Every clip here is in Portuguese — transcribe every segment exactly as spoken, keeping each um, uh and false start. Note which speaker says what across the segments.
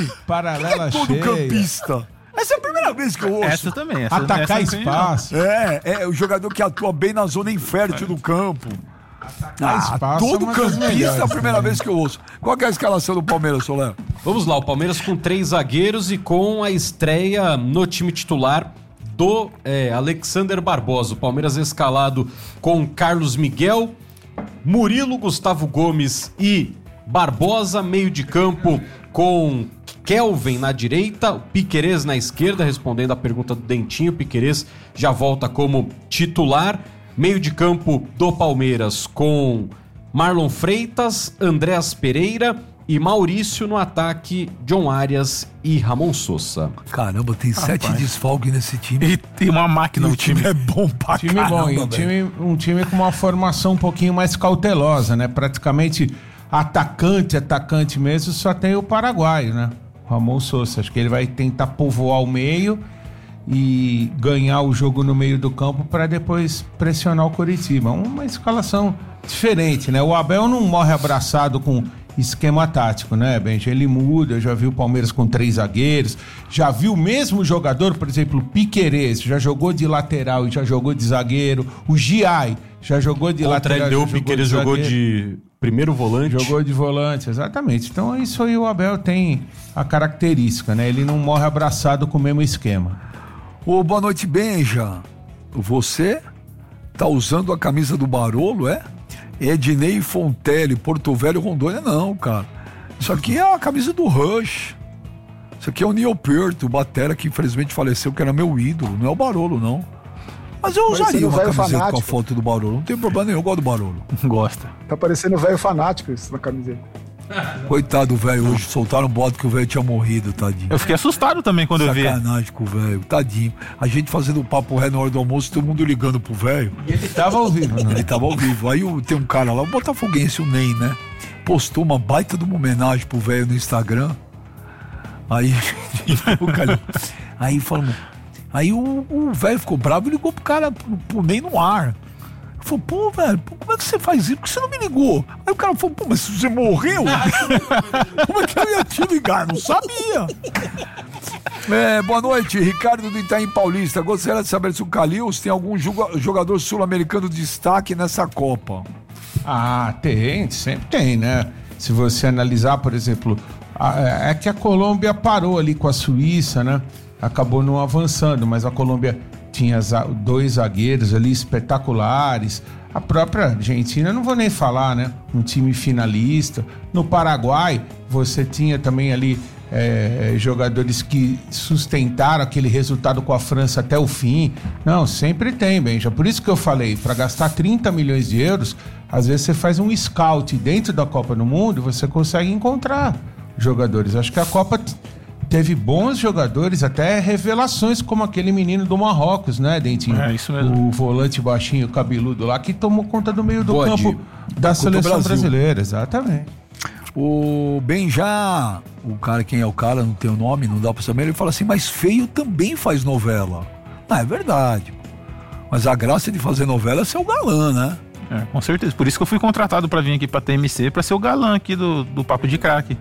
Speaker 1: time?
Speaker 2: Paralela
Speaker 1: que é todo campista? Essa é a primeira vez que eu ouço.
Speaker 3: Essa também. Essa,
Speaker 2: Atacar
Speaker 3: essa
Speaker 2: espaço.
Speaker 1: É, é o jogador que atua bem na zona infértil do campo. Ah,
Speaker 2: espaço
Speaker 1: todo
Speaker 2: é uma das
Speaker 1: campista
Speaker 2: melhores,
Speaker 1: é a primeira
Speaker 2: né?
Speaker 1: vez que eu ouço. Qual que é a escalação do Palmeiras, Soler?
Speaker 4: Vamos lá, o Palmeiras com três zagueiros e com a estreia no time titular do é, Alexander Barbosa. O Palmeiras escalado com Carlos Miguel, Murilo, Gustavo Gomes e Barbosa, meio de campo com Kelvin na direita, Piquerez na esquerda, respondendo a pergunta do Dentinho. Piquerez já volta como titular. Meio de campo do Palmeiras com Marlon Freitas, Andréas Pereira e Maurício no ataque, John Arias e Ramon Sousa.
Speaker 1: Caramba, tem sete desfalques nesse time.
Speaker 3: E tem uma máquina no time.
Speaker 1: É bom pra
Speaker 2: Time
Speaker 1: caramba,
Speaker 2: bom, e um time, um time com uma formação um pouquinho mais cautelosa, né? Praticamente atacante, atacante mesmo, só tem o paraguaio, né? Ramon Sousa. Acho que ele vai tentar povoar o meio e ganhar o jogo no meio do campo para depois pressionar o Coritiba. Uma escalação diferente, né? O Abel não morre abraçado com esquema tático, né, Benji? Ele muda. Eu já vi o Palmeiras com três zagueiros, já vi o mesmo jogador, por exemplo, o Piquerez, já jogou de lateral e já jogou de zagueiro. O Giai já jogou de
Speaker 4: Contra
Speaker 2: lateral.
Speaker 4: ele deu, o Piquerez jogou de primeiro volante.
Speaker 2: Jogou de volante, exatamente. Então isso aí o Abel tem a característica, né? Ele não morre abraçado com o mesmo esquema.
Speaker 1: Ô, boa noite, Benja. Você tá usando a camisa do Barolo, é? Ednei Fontelli, Porto Velho, Rondônia, não, cara. Isso aqui é a camisa do Rush. Isso aqui é o Neil Peart, o batera que infelizmente faleceu, que era meu ídolo. Não é o Barolo, não. Mas eu usaria uma camiseta fanático com a foto do Barolo. Não tem problema nenhum, eu gosto do Barolo.
Speaker 3: Gosta.
Speaker 5: Tá parecendo velho fanático isso na camiseta.
Speaker 1: Coitado do velho, hoje soltaram um boto que o velho tinha morrido, tadinho.
Speaker 3: Eu fiquei assustado também quando eu vi.
Speaker 1: Sacanagem com o velho, tadinho. A gente fazendo um papo ré na hora do almoço, todo mundo ligando pro velho.
Speaker 2: Ele tava ao vivo, né?
Speaker 1: Ele tava ao vivo. Aí tem um cara lá, o botafoguense, o Ney, né? Postou uma baita de uma homenagem pro velho no Instagram. Aí, aí falamos. Aí o velho ficou bravo e ligou pro cara, pro, pro Ney no ar. Falou, pô, velho, como é que você faz isso? Por que você não me ligou? Aí o cara falou, pô, mas você morreu? Como é que eu ia te ligar? Não sabia. É, boa noite, Ricardo do Itaim Paulista. Gostaria de saber se o Calils tem algum jogador sul-americano de destaque nessa Copa.
Speaker 2: Ah, tem, sempre tem, né? Se você analisar, por exemplo, a, é que a Colômbia parou ali com a Suíça, né? Acabou não avançando, mas a Colômbia tinha dois zagueiros ali espetaculares. A própria Argentina, não vou nem falar, né? Um time finalista. No Paraguai, você tinha também ali é, jogadores que sustentaram aquele resultado com a França até o fim. Não, sempre tem, Benja. Por isso que eu falei, para gastar trinta milhões de euros, às vezes você faz um scout dentro da Copa do Mundo e você consegue encontrar jogadores. Acho que a Copa teve bons jogadores, até revelações como aquele menino do Marrocos, né, Dentinho?
Speaker 3: É, isso mesmo.
Speaker 2: O volante baixinho, cabeludo lá, que tomou conta do meio do
Speaker 1: Pode.
Speaker 2: campo da seleção
Speaker 1: Brasil.
Speaker 2: brasileira, exatamente.
Speaker 1: O Benja, o cara, quem é o cara, não tem o nome, não dá pra saber, ele fala assim, mas feio também faz novela. Ah, é verdade. Mas a graça de fazer novela é ser o galã, né?
Speaker 3: É, com certeza. Por isso que eu fui contratado pra vir aqui pra T M C, pra ser o galã aqui do, do Papo de Craque.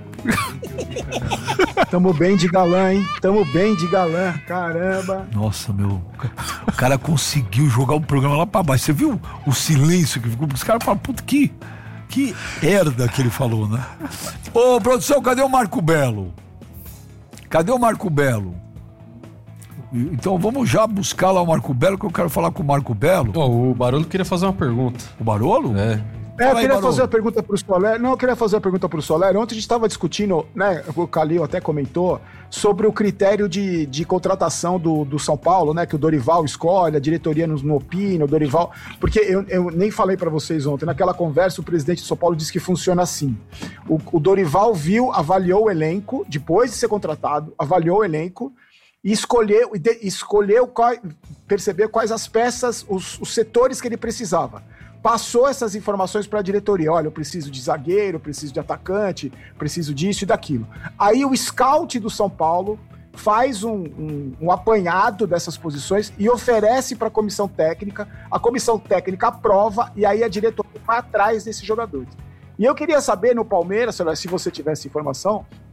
Speaker 5: Tamo bem de galã, hein? Tamo bem de galã, caramba.
Speaker 1: Nossa, meu, o cara conseguiu jogar o programa lá pra baixo. Você viu o silêncio que ficou? Os caras falaram, puta, que, que herda que ele falou, né? Ô, produção, cadê o Marco Belo? Cadê o Marco Belo? Então vamos já buscar lá o Marco Belo, que eu quero falar com o Marco Belo.
Speaker 4: Oh, o Barolo queria fazer uma pergunta.
Speaker 1: O Barolo?
Speaker 4: É.
Speaker 5: É, eu
Speaker 1: Fala aí,
Speaker 5: queria
Speaker 1: Barolo.
Speaker 5: fazer uma pergunta pro Soler. Não, eu queria fazer uma pergunta pro Soler. Ontem a gente estava discutindo, né? O Calil até comentou sobre o critério de, de contratação do, do São Paulo, né? Que o Dorival escolhe, a diretoria não, não opina, o Dorival. Porque eu, eu nem falei para vocês ontem. Naquela conversa, o presidente do São Paulo disse que funciona assim. O, o Dorival viu, avaliou o elenco, depois de ser contratado, avaliou o elenco e escolheu, escolheu qual, perceber quais as peças, os, os setores que ele precisava. Passou essas informações para a diretoria. Olha, eu preciso de zagueiro, eu preciso de atacante, preciso disso e daquilo. Aí o scout do São Paulo faz um, um, um apanhado dessas posições e oferece para a comissão técnica. A comissão técnica aprova e aí a diretoria vai atrás desses jogadores. E eu queria saber no Palmeiras, se você tivesse informação,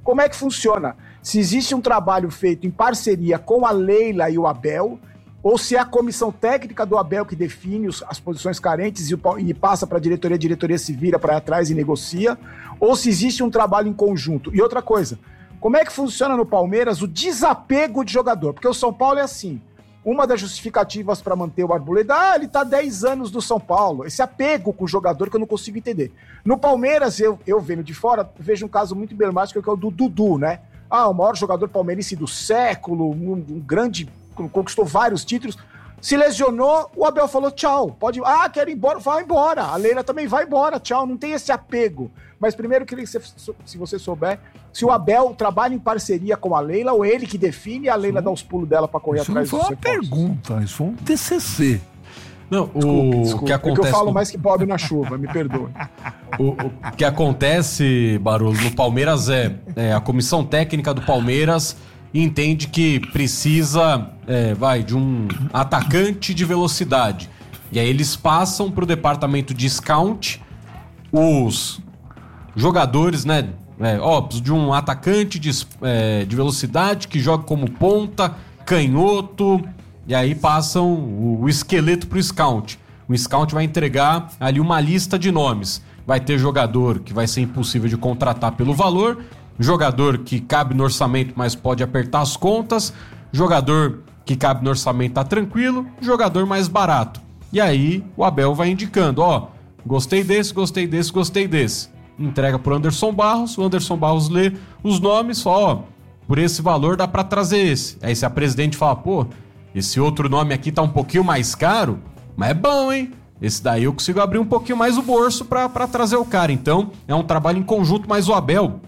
Speaker 5: como é que funciona? Se existe um trabalho feito em parceria com a Leila e o Abel, ou se é a comissão técnica do Abel que define os, as posições carentes e, o, e passa para a diretoria, a diretoria se vira para trás e negocia, ou se existe um trabalho em conjunto. E outra coisa, como é que funciona no Palmeiras o desapego de jogador? Porque o São Paulo é assim, uma das justificativas para manter o Arboleda, ah, ele tá dez anos do São Paulo, esse apego com o jogador que eu não consigo entender. No Palmeiras, eu, eu vendo de fora, vejo um caso muito emblemático que é o do Dudu, né? Ah, o maior jogador palmeirense do século, um, um grande, conquistou vários títulos, se lesionou, o Abel falou tchau, pode, ah, quero ir embora, vai embora, a Leila também vai embora, tchau, não tem esse apego. Mas primeiro eu queria que você, se você souber, se o Abel trabalha em parceria com a Leila, ou ele que define, e a Leila dá os pulos dela pra correr
Speaker 1: isso
Speaker 5: atrás
Speaker 1: não
Speaker 5: dos
Speaker 1: foi uma
Speaker 5: reforços.
Speaker 1: pergunta, isso foi um T C C.
Speaker 4: Não, o
Speaker 5: Desculpe, desculpe,
Speaker 4: que
Speaker 5: é
Speaker 4: acontece
Speaker 5: que eu falo
Speaker 4: no-
Speaker 5: mais que Bob na chuva, me perdoe.
Speaker 4: O, o que acontece, Barolo, no Palmeiras é, é a comissão técnica do Palmeiras entende que precisa, é, vai, de um atacante de velocidade. E aí eles passam para o departamento de scout os jogadores, né? É, ó, preciso de um atacante de, é, de velocidade que joga como ponta, canhoto, e aí passam o, o esqueleto pro scout. O scout vai entregar ali uma lista de nomes. Vai ter jogador que vai ser impossível de contratar pelo valor, jogador que cabe no orçamento, mas pode apertar as contas, jogador que cabe no orçamento, tá tranquilo, jogador mais barato. E aí o Abel vai indicando, ó, gostei desse, gostei desse, gostei desse. Entrega pro Anderson Barros, o Anderson Barros lê os nomes, ó, ó, por esse valor dá pra trazer esse. Aí se a presidente fala, pô, esse outro nome aqui tá um pouquinho mais caro, mas é bom, hein? Esse daí eu consigo abrir um pouquinho mais o bolso pra, pra trazer o cara. Então, é um trabalho em conjunto, mas o Abel,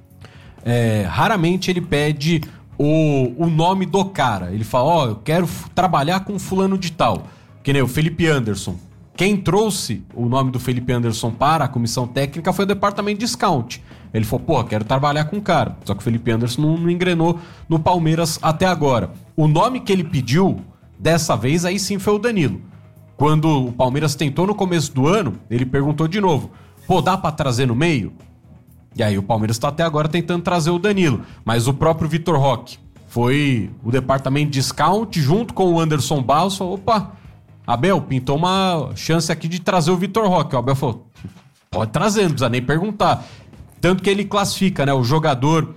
Speaker 4: é, raramente ele pede o, o nome do cara. Ele fala, ó, eu quero f- trabalhar com fulano de tal. Que nem o Felipe Anderson. Quem trouxe o nome do Felipe Anderson para a comissão técnica foi o departamento de scout. Ele falou, pô, quero trabalhar com o cara. Só que o Felipe Anderson não, não engrenou no Palmeiras até agora. O nome que ele pediu, dessa vez, aí sim foi o Danilo. Quando o Palmeiras tentou no começo do ano, ele perguntou de novo, pô, dá pra trazer no meio? E aí o Palmeiras tá até agora tentando trazer o Danilo. Mas o próprio Vitor Roque foi o departamento de scout junto com o Anderson Barros, falou, opa, Abel, pintou uma chance aqui de trazer o Vitor Roque. O Abel falou, pode trazer, não precisa nem perguntar. Tanto que ele classifica, né, o jogador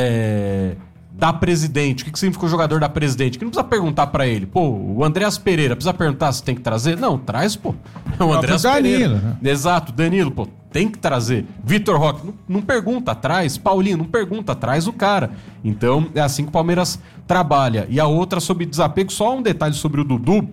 Speaker 4: é, da presidente. O que, que significa o jogador da presidente? Que não precisa perguntar pra ele. Pô, o Andreas Pereira, precisa perguntar se tem que trazer? Não, traz, pô. É o Andreas
Speaker 2: Danilo,
Speaker 4: Pereira.
Speaker 2: né?
Speaker 4: Exato, Danilo, pô, tem que trazer. Vitor Roque, não, não pergunta, traz. Paulinho, não pergunta, traz o cara. Então, é assim que o Palmeiras trabalha. E a outra sobre desapego, só um detalhe sobre o Dudu.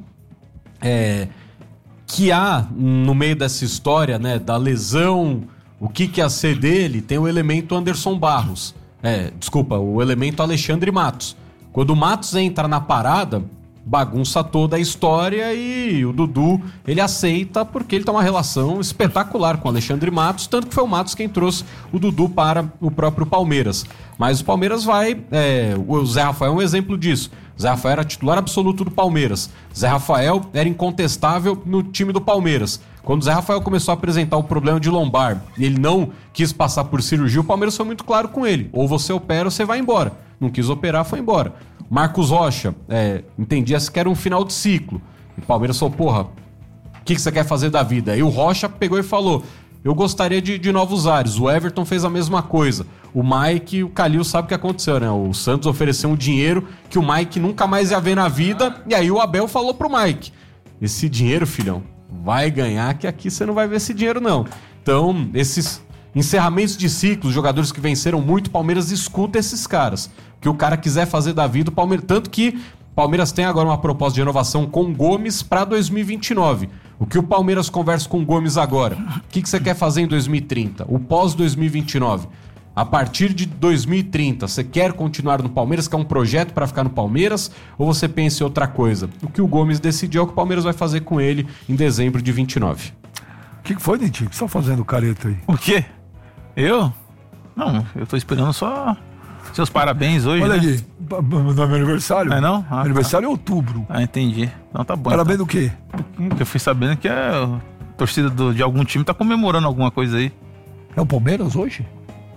Speaker 4: É, que há no meio dessa história, né, da lesão, o que que ia ser dele, tem o elemento Anderson Barros. É, desculpa, o elemento Alexandre Matos. Quando o Matos entra na parada, bagunça toda a história e o Dudu, ele aceita porque ele tem uma relação espetacular com o Alexandre Matos, tanto que foi o Matos quem trouxe o Dudu para o próprio Palmeiras. Mas o Palmeiras vai... É, o Zé Rafael é um exemplo disso. Zé Rafael era titular absoluto do Palmeiras. Zé Rafael era incontestável no time do Palmeiras. Quando o Zé Rafael começou a apresentar o problema de lombar e ele não quis passar por cirurgia, o Palmeiras foi muito claro com ele. Ou você opera ou você vai embora. Não quis operar, foi embora. Marcos Rocha, é, entendia que era um final de ciclo. O Palmeiras falou, porra, o que, que você quer fazer da vida? E o Rocha pegou e falou, eu gostaria de, de novos ares. O Everton fez a mesma coisa. O Mike, o Calil sabe o que aconteceu, né? O Santos ofereceu um dinheiro que o Mike nunca mais ia ver na vida. E aí o Abel falou pro Mike, esse dinheiro, filhão, vai ganhar que aqui você não vai ver esse dinheiro, não. Então, esses encerramentos de ciclos, jogadores que venceram muito, o Palmeiras escuta esses caras. Que o cara quiser fazer da vida, o Palmeiras... Tanto que o Palmeiras tem agora uma proposta de renovação com o Gomes para dois mil e vinte e nove. O que o Palmeiras conversa com o Gomes agora? O que, que você quer fazer em dois mil e trinta? O pós dois mil e vinte e nove. A partir de dois mil e trinta, você quer continuar no Palmeiras, quer um projeto para ficar no Palmeiras, ou você pensa em outra coisa? O que o Gomes decidiu é o que o Palmeiras vai fazer com ele em dezembro de vinte e nove.
Speaker 1: O que, que foi, Dentinho? O que você tá fazendo careta aí?
Speaker 3: O quê? Eu? Não, eu tô esperando só seus parabéns hoje,
Speaker 1: Olha
Speaker 3: né?
Speaker 1: aqui, no meu aniversário.
Speaker 3: É não? Ah,
Speaker 1: aniversário é outubro.
Speaker 3: Ah, entendi. Então tá bom.
Speaker 1: Parabéns do quê?
Speaker 3: Então. Eu fui sabendo que a torcida do- de algum time tá comemorando alguma coisa aí.
Speaker 1: É o Palmeiras hoje?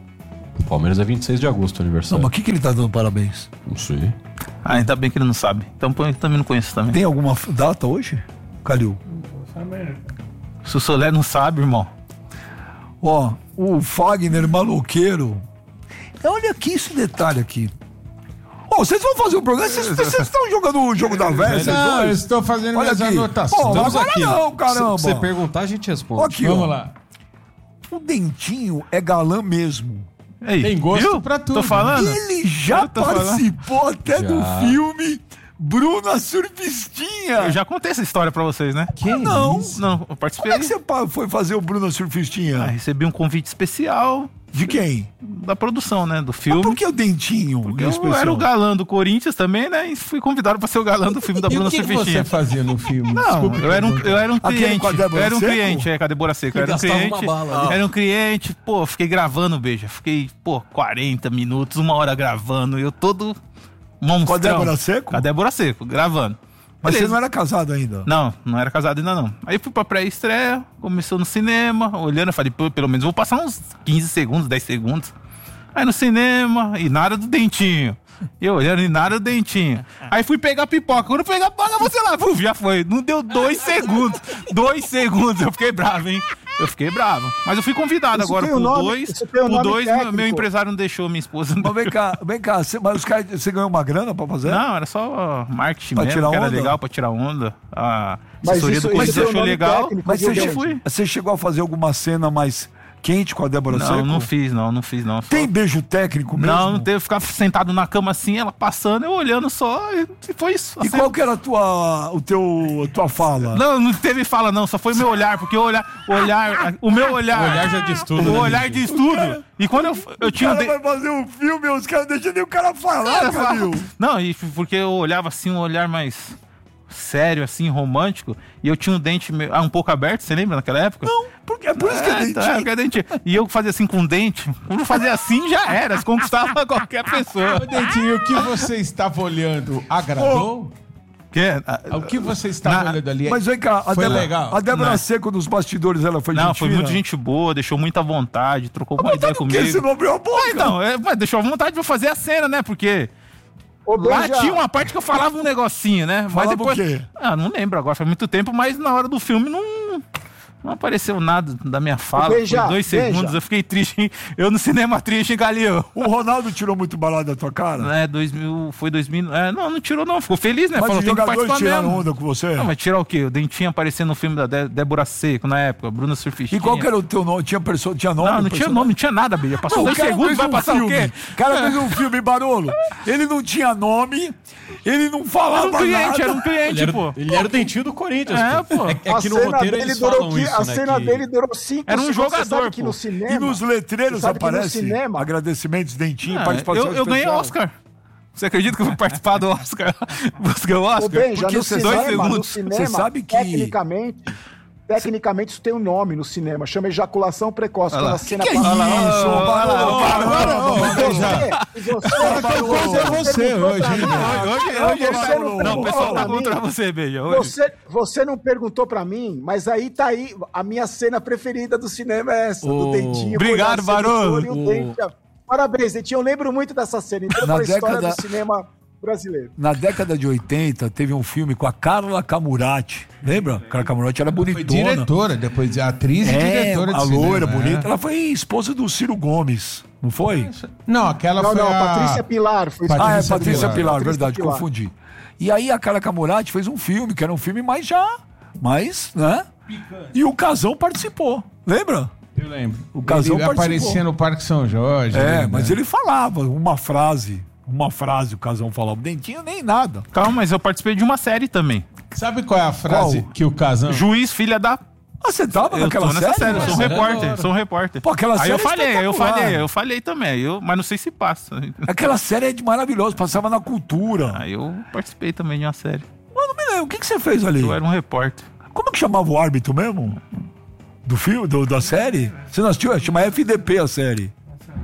Speaker 4: O Palmeiras é vinte e seis de agosto, o
Speaker 1: Não,
Speaker 4: aniversário.
Speaker 1: mas o que, que ele tá dando parabéns?
Speaker 4: Não sei.
Speaker 3: Ah, ainda bem que ele não sabe. Então eu também não conheço também.
Speaker 1: Tem alguma f- data hoje? Calil?
Speaker 3: Se o Solé não sabe, irmão.
Speaker 1: Ó, o Fagner maloqueiro. Olha aqui esse detalhe aqui. Ó, vocês vão fazer o programa? Vocês vocês estão jogando o jogo da velha? vocês
Speaker 2: Não, eu
Speaker 1: dois?
Speaker 2: estou fazendo
Speaker 1: Olha
Speaker 2: minhas
Speaker 1: aqui.
Speaker 2: anotações.
Speaker 1: Ó,
Speaker 4: Estamos
Speaker 1: agora
Speaker 4: aqui.
Speaker 1: não, caramba.
Speaker 4: Se você perguntar, a gente responde.
Speaker 1: Aqui,
Speaker 2: Vamos
Speaker 1: ó.
Speaker 2: lá.
Speaker 1: O Dentinho é galã mesmo.
Speaker 3: Ei,
Speaker 2: Tem gosto
Speaker 3: viu?
Speaker 2: pra tudo.
Speaker 3: Tô falando.
Speaker 1: Ele já
Speaker 3: Eu tô falando.
Speaker 1: participou até
Speaker 4: Já.
Speaker 1: do filme Bruna Surfistinha.
Speaker 3: Eu já contei essa história pra vocês, né?
Speaker 2: Que
Speaker 1: não.
Speaker 2: isso?
Speaker 3: Não, eu
Speaker 1: Como
Speaker 3: participei.
Speaker 1: é que você pa- foi fazer o Bruna Surfistinha?
Speaker 3: Ah, recebi um convite especial
Speaker 1: De quem?
Speaker 3: da produção, né? Do
Speaker 1: Mas
Speaker 3: filme.
Speaker 1: por que o Dentinho?
Speaker 3: Porque
Speaker 1: em
Speaker 3: eu
Speaker 1: especial?
Speaker 3: era o galã do Corinthians também, né? E fui convidado pra ser o galã do filme da
Speaker 2: E
Speaker 3: Bruna
Speaker 2: o que, que
Speaker 3: Surfistinha.
Speaker 2: você fazia no filme?
Speaker 3: Não,
Speaker 2: Desculpe
Speaker 3: eu era um, eu era um
Speaker 1: Aquele
Speaker 3: cliente.
Speaker 1: com a Débora
Speaker 3: Eu era um
Speaker 1: Seco?
Speaker 3: cliente, é, com a Débora Seco. Eu era um
Speaker 4: gastava uma
Speaker 3: cliente.
Speaker 4: bala ali.
Speaker 3: Era um cliente, pô, fiquei gravando, beija. Fiquei, pô, quarenta minutos, uma hora gravando. Eu todo monstrão.
Speaker 1: Com a Débora Seco?
Speaker 3: Com a Débora Seco, gravando.
Speaker 1: Mas
Speaker 3: Beleza.
Speaker 1: você não era casado ainda?
Speaker 3: Não, não era casado ainda não. Aí fui pra pré-estreia, começou no cinema, olhando, eu falei, pô, pelo menos vou passar uns quinze segundos, dez segundos. Aí no cinema, e nada do Dentinho. Eu olhando, e nada do Dentinho. Aí fui pegar pipoca. Quando eu pegar a pipoca, você lá, puf, já foi. Não deu dois segundos. Dois segundos, eu fiquei bravo, hein? Eu fiquei bravo. Mas eu fui convidado
Speaker 5: Isso
Speaker 3: agora
Speaker 5: tem um
Speaker 3: por
Speaker 5: nome-
Speaker 3: dois.
Speaker 5: isso tem um
Speaker 3: Por
Speaker 5: nome
Speaker 3: dois, meu,
Speaker 5: técnico.
Speaker 3: meu empresário não deixou, minha esposa não
Speaker 1: Mas vem cá, vem cá, você, mas os caras, você ganhou uma grana pra fazer?
Speaker 3: Não, era só marketing
Speaker 1: Pra
Speaker 3: mesmo,
Speaker 1: tirar
Speaker 3: que era
Speaker 1: onda?
Speaker 3: legal pra tirar onda. A
Speaker 5: Mas
Speaker 3: assessoria
Speaker 5: isso-
Speaker 3: do Corinthians
Speaker 5: isso é o
Speaker 3: achou
Speaker 5: nome
Speaker 3: legal.
Speaker 5: técnico,
Speaker 1: Mas você,
Speaker 5: viu,
Speaker 3: eu
Speaker 5: gente?
Speaker 3: fui.
Speaker 1: você chegou a fazer alguma cena mais quente com a Débora Seco?
Speaker 3: Não, não fiz, não, não fiz, não. Só-
Speaker 1: Tem beijo técnico mesmo?
Speaker 3: Não, não teve. Eu ficava sentado na cama assim, ela passando, eu olhando só, e foi isso.
Speaker 1: E
Speaker 3: assim.
Speaker 1: qual que era a tua, o teu, a tua fala?
Speaker 3: Não, não teve fala não, só foi meu olhar, porque o olhar, o olhar, o meu olhar...
Speaker 4: O olhar já diz tudo,
Speaker 3: O
Speaker 4: né,
Speaker 3: olhar
Speaker 4: gente?
Speaker 3: diz tudo. E quando eu, eu
Speaker 1: O
Speaker 3: tinha... um
Speaker 1: cara
Speaker 3: de-
Speaker 1: vai fazer um filme, os caras não deixam nem o cara falar,
Speaker 3: Cara,
Speaker 1: Calil.
Speaker 3: Não, e porque eu olhava assim, um olhar mais sério, assim, romântico, e eu tinha um dente meio- ah, um pouco aberto, você lembra naquela época?
Speaker 1: Não, porque é por isso que é,
Speaker 3: É,
Speaker 1: dentinho.
Speaker 3: tá, porque é dentinho. E eu fazia assim com o dente, quando eu fazia assim já era, se conquistava qualquer pessoa.
Speaker 2: Ô, Dentinho, o que você estava olhando agradou?
Speaker 3: Que é,
Speaker 2: O que você estava
Speaker 3: Na-
Speaker 2: olhando ali?
Speaker 1: Mas vem cá, a
Speaker 2: Foi
Speaker 1: Débora,
Speaker 2: legal.
Speaker 1: a Débora
Speaker 3: Não.
Speaker 1: Seco nos bastidores, ela foi
Speaker 3: Não,
Speaker 1: gente
Speaker 3: foi
Speaker 1: fina?
Speaker 3: muito gente boa, deixou muita vontade, trocou uma
Speaker 1: Mas
Speaker 3: ideia
Speaker 1: tá no quê?
Speaker 3: comigo.
Speaker 1: Você não abriu a boca?
Speaker 3: Ah, então, é, mas deixou vontade pra fazer a cena, né? Porque
Speaker 5: Ô,
Speaker 3: lá
Speaker 5: Benja,
Speaker 3: tinha uma parte que eu falava um negocinho, né? Mas
Speaker 1: Falava
Speaker 3: depois.
Speaker 1: o quê?
Speaker 3: Ah, não lembro agora, faz muito tempo, mas na hora do filme não. Não apareceu nada da minha fala.
Speaker 5: Benja,
Speaker 3: Por dois
Speaker 5: Benja.
Speaker 3: segundos, eu fiquei triste, hein? Eu no cinema triste, hein, Galil?
Speaker 1: O Ronaldo tirou muito barato da tua cara?
Speaker 3: É, dois mil, foi dois mil. É, não, não tirou, não. Ficou feliz, né?
Speaker 1: Mas
Speaker 3: Falou,
Speaker 1: os
Speaker 3: tem que
Speaker 1: jogadores
Speaker 3: participar
Speaker 1: tiraram
Speaker 3: mesmo.
Speaker 1: onda com você?
Speaker 3: Não, mas tirar o quê? O Dentinho aparecendo no filme da Dé- Débora Seco na época, Bruna Surfistinha.
Speaker 1: E qual que era o teu nome? Tinha, perso... tinha nome?
Speaker 3: Não, não
Speaker 1: o
Speaker 3: tinha
Speaker 1: personagem?
Speaker 3: nome, não tinha nada, Bia. Passou
Speaker 1: Não, o
Speaker 3: dois
Speaker 1: cara
Speaker 3: segundos,
Speaker 1: fez
Speaker 3: vai
Speaker 1: um
Speaker 3: passar
Speaker 1: filme.
Speaker 3: o quê?
Speaker 1: O cara fez um filme, Barolo. Ele não tinha nome, ele não falava
Speaker 3: Era um cliente,
Speaker 1: nada.
Speaker 3: era um cliente,
Speaker 4: Ele era,
Speaker 3: pô.
Speaker 4: ele era o dentinho do Corinthians.
Speaker 3: É, pô.
Speaker 4: É, é
Speaker 5: a
Speaker 4: que no
Speaker 5: cena
Speaker 4: roteiro
Speaker 5: dele
Speaker 4: eles
Speaker 5: durou
Speaker 4: falam
Speaker 5: que-
Speaker 4: isso,
Speaker 5: A
Speaker 4: né?
Speaker 5: cena
Speaker 4: que-
Speaker 5: dele durou cinco
Speaker 3: Era um
Speaker 5: segundos. Você
Speaker 3: jogador,
Speaker 5: sabe que
Speaker 3: pô.
Speaker 5: no cinema...
Speaker 1: E nos letreiros
Speaker 5: Você sabe que no
Speaker 1: aparece
Speaker 5: cinema-
Speaker 1: agradecimentos, Dentinho,
Speaker 3: Ah,
Speaker 1: participação
Speaker 3: eu, eu ganhei
Speaker 1: especial.
Speaker 3: Oscar. Você acredita que eu fui participar do Oscar? Você ganhou
Speaker 5: Ô,
Speaker 3: Oscar?
Speaker 5: Benja,
Speaker 1: porque
Speaker 5: no
Speaker 1: você-
Speaker 5: cinema,
Speaker 3: dois
Speaker 5: no
Speaker 3: segundos.
Speaker 5: cinema,
Speaker 1: Você sabe que-
Speaker 5: tecnicamente, tecnicamente isso tem um nome no cinema, chama ejaculação precoce.
Speaker 3: Olha
Speaker 5: Quando
Speaker 3: lá.
Speaker 5: a cena
Speaker 1: Que é
Speaker 5: passa-
Speaker 1: isso,
Speaker 3: olha lá,
Speaker 1: Barolo?
Speaker 3: olha lá,
Speaker 1: Para, para,
Speaker 2: olha lá,
Speaker 1: para,
Speaker 5: Você,
Speaker 1: para.
Speaker 5: e você,
Speaker 2: Hoje é você,
Speaker 5: perguntou
Speaker 2: hoje,
Speaker 5: pra
Speaker 2: hein?
Speaker 5: mim,
Speaker 3: Hoje, hoje, hoje ele
Speaker 5: você
Speaker 3: tá...
Speaker 5: não
Speaker 3: Não, o pessoal tá
Speaker 5: perguntou
Speaker 3: contra
Speaker 5: pra mim.
Speaker 3: você, Beija. Hoje.
Speaker 5: Você, você não perguntou pra mim, mas aí tá aí. A minha cena preferida do cinema é essa,
Speaker 1: Ô,
Speaker 5: do dentinho.
Speaker 3: obrigado,
Speaker 5: com o
Speaker 3: Barolo.
Speaker 5: olho e o dente. Parabéns, dentinho. Eu lembro muito dessa cena. Então,
Speaker 1: Na
Speaker 5: pra história
Speaker 1: década-
Speaker 5: do cinema brasileiro.
Speaker 1: Na década de oitenta, teve um filme com a Carla Camurati. Lembra? A Carla Camurati era
Speaker 2: Foi
Speaker 1: bonitona.
Speaker 2: diretora, depois atriz e
Speaker 1: É,
Speaker 2: diretora de
Speaker 1: a loira,
Speaker 2: cinema,
Speaker 1: bonita.
Speaker 2: é.
Speaker 1: Ela foi esposa do Ciro Gomes, não foi?
Speaker 2: Não, aquela
Speaker 5: Não,
Speaker 2: foi
Speaker 5: não,
Speaker 2: a...
Speaker 5: Patrícia Pilar. Foi
Speaker 2: Patrícia
Speaker 1: Ah, é
Speaker 2: Patrícia
Speaker 1: Patrícia
Speaker 2: Pilar.
Speaker 1: Pilar,
Speaker 5: Patrícia
Speaker 1: verdade,
Speaker 5: Pilar.
Speaker 1: confundi. E aí a Carla Camurati fez um filme, que era um filme mais já, mais, né? E o Casão participou, lembra?
Speaker 2: Eu lembro.
Speaker 1: O Casão
Speaker 2: ele
Speaker 1: participou.
Speaker 2: aparecia no Parque São Jorge.
Speaker 1: É,
Speaker 2: né?
Speaker 1: mas ele falava uma frase, uma frase o Casão falava, dentinho nem nada.
Speaker 3: Calma, mas eu participei de uma série também.
Speaker 2: Sabe qual é a frase
Speaker 1: Qual?
Speaker 2: que o Casão...
Speaker 3: Juiz, filha da...
Speaker 1: Ah, você tava
Speaker 3: Eu
Speaker 1: naquela
Speaker 3: tô nessa série, eu
Speaker 1: série?
Speaker 3: sou um
Speaker 2: Série
Speaker 3: repórter,
Speaker 2: agora.
Speaker 3: sou um repórter.
Speaker 1: Pô, aquela
Speaker 3: Aí
Speaker 1: série
Speaker 3: eu
Speaker 1: é
Speaker 3: falei, eu
Speaker 1: espetacular.
Speaker 3: falei, eu falei também, eu, mas não sei se passa.
Speaker 1: Aquela série é de maravilhosa, passava na cultura.
Speaker 3: Aí eu participei também de uma série.
Speaker 1: Mas não me lembro, o que, que você fez ali?
Speaker 3: Eu era um repórter.
Speaker 1: Como que chamava o árbitro mesmo? Do filme, do- da série? Você não assistiu? Chama F D P a série.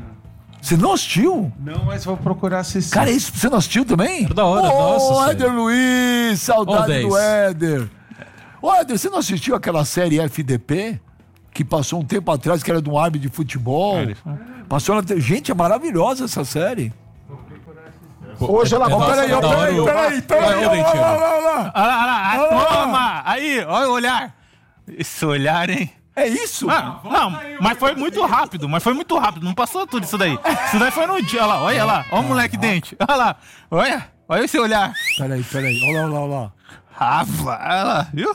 Speaker 1: Você não assistiu?
Speaker 2: Não, mas vou procurar assistir.
Speaker 1: Cara, isso você não assistiu também?
Speaker 4: Era da hora,
Speaker 1: Ô,
Speaker 4: nossa,
Speaker 1: Éder Luiz, saudade
Speaker 4: Ó,
Speaker 1: do
Speaker 4: dez.
Speaker 1: Éder. Ô, Éder, você não assistiu aquela série F D P? que passou um tempo atrás, que era de um árbitro de futebol.
Speaker 3: É,
Speaker 1: Passou na te... Gente, é maravilhosa essa série.
Speaker 5: Hoje ela
Speaker 4: é
Speaker 5: vai.
Speaker 4: nossa,
Speaker 1: Peraí, ó,
Speaker 4: da hora
Speaker 1: peraí,
Speaker 4: o-
Speaker 1: peraí, peraí.
Speaker 4: Olha o
Speaker 1: Olha
Speaker 4: Dentinho.
Speaker 1: lá, olha lá, olha lá.
Speaker 3: Olha lá, olha lá.
Speaker 1: Olha lá.
Speaker 3: Toma! Aí, olha o olhar. Esse olhar, hein?
Speaker 1: É isso?
Speaker 3: Ah, não, mas foi muito rápido, mas foi muito rápido, não passou tudo isso daí. Isso daí foi no dia, olha lá, olha lá, olha o moleque dente, olha lá, olha, olha esse olhar.
Speaker 1: Peraí, peraí, olha lá, olha lá, olha lá.
Speaker 3: Rafa, olha lá, viu?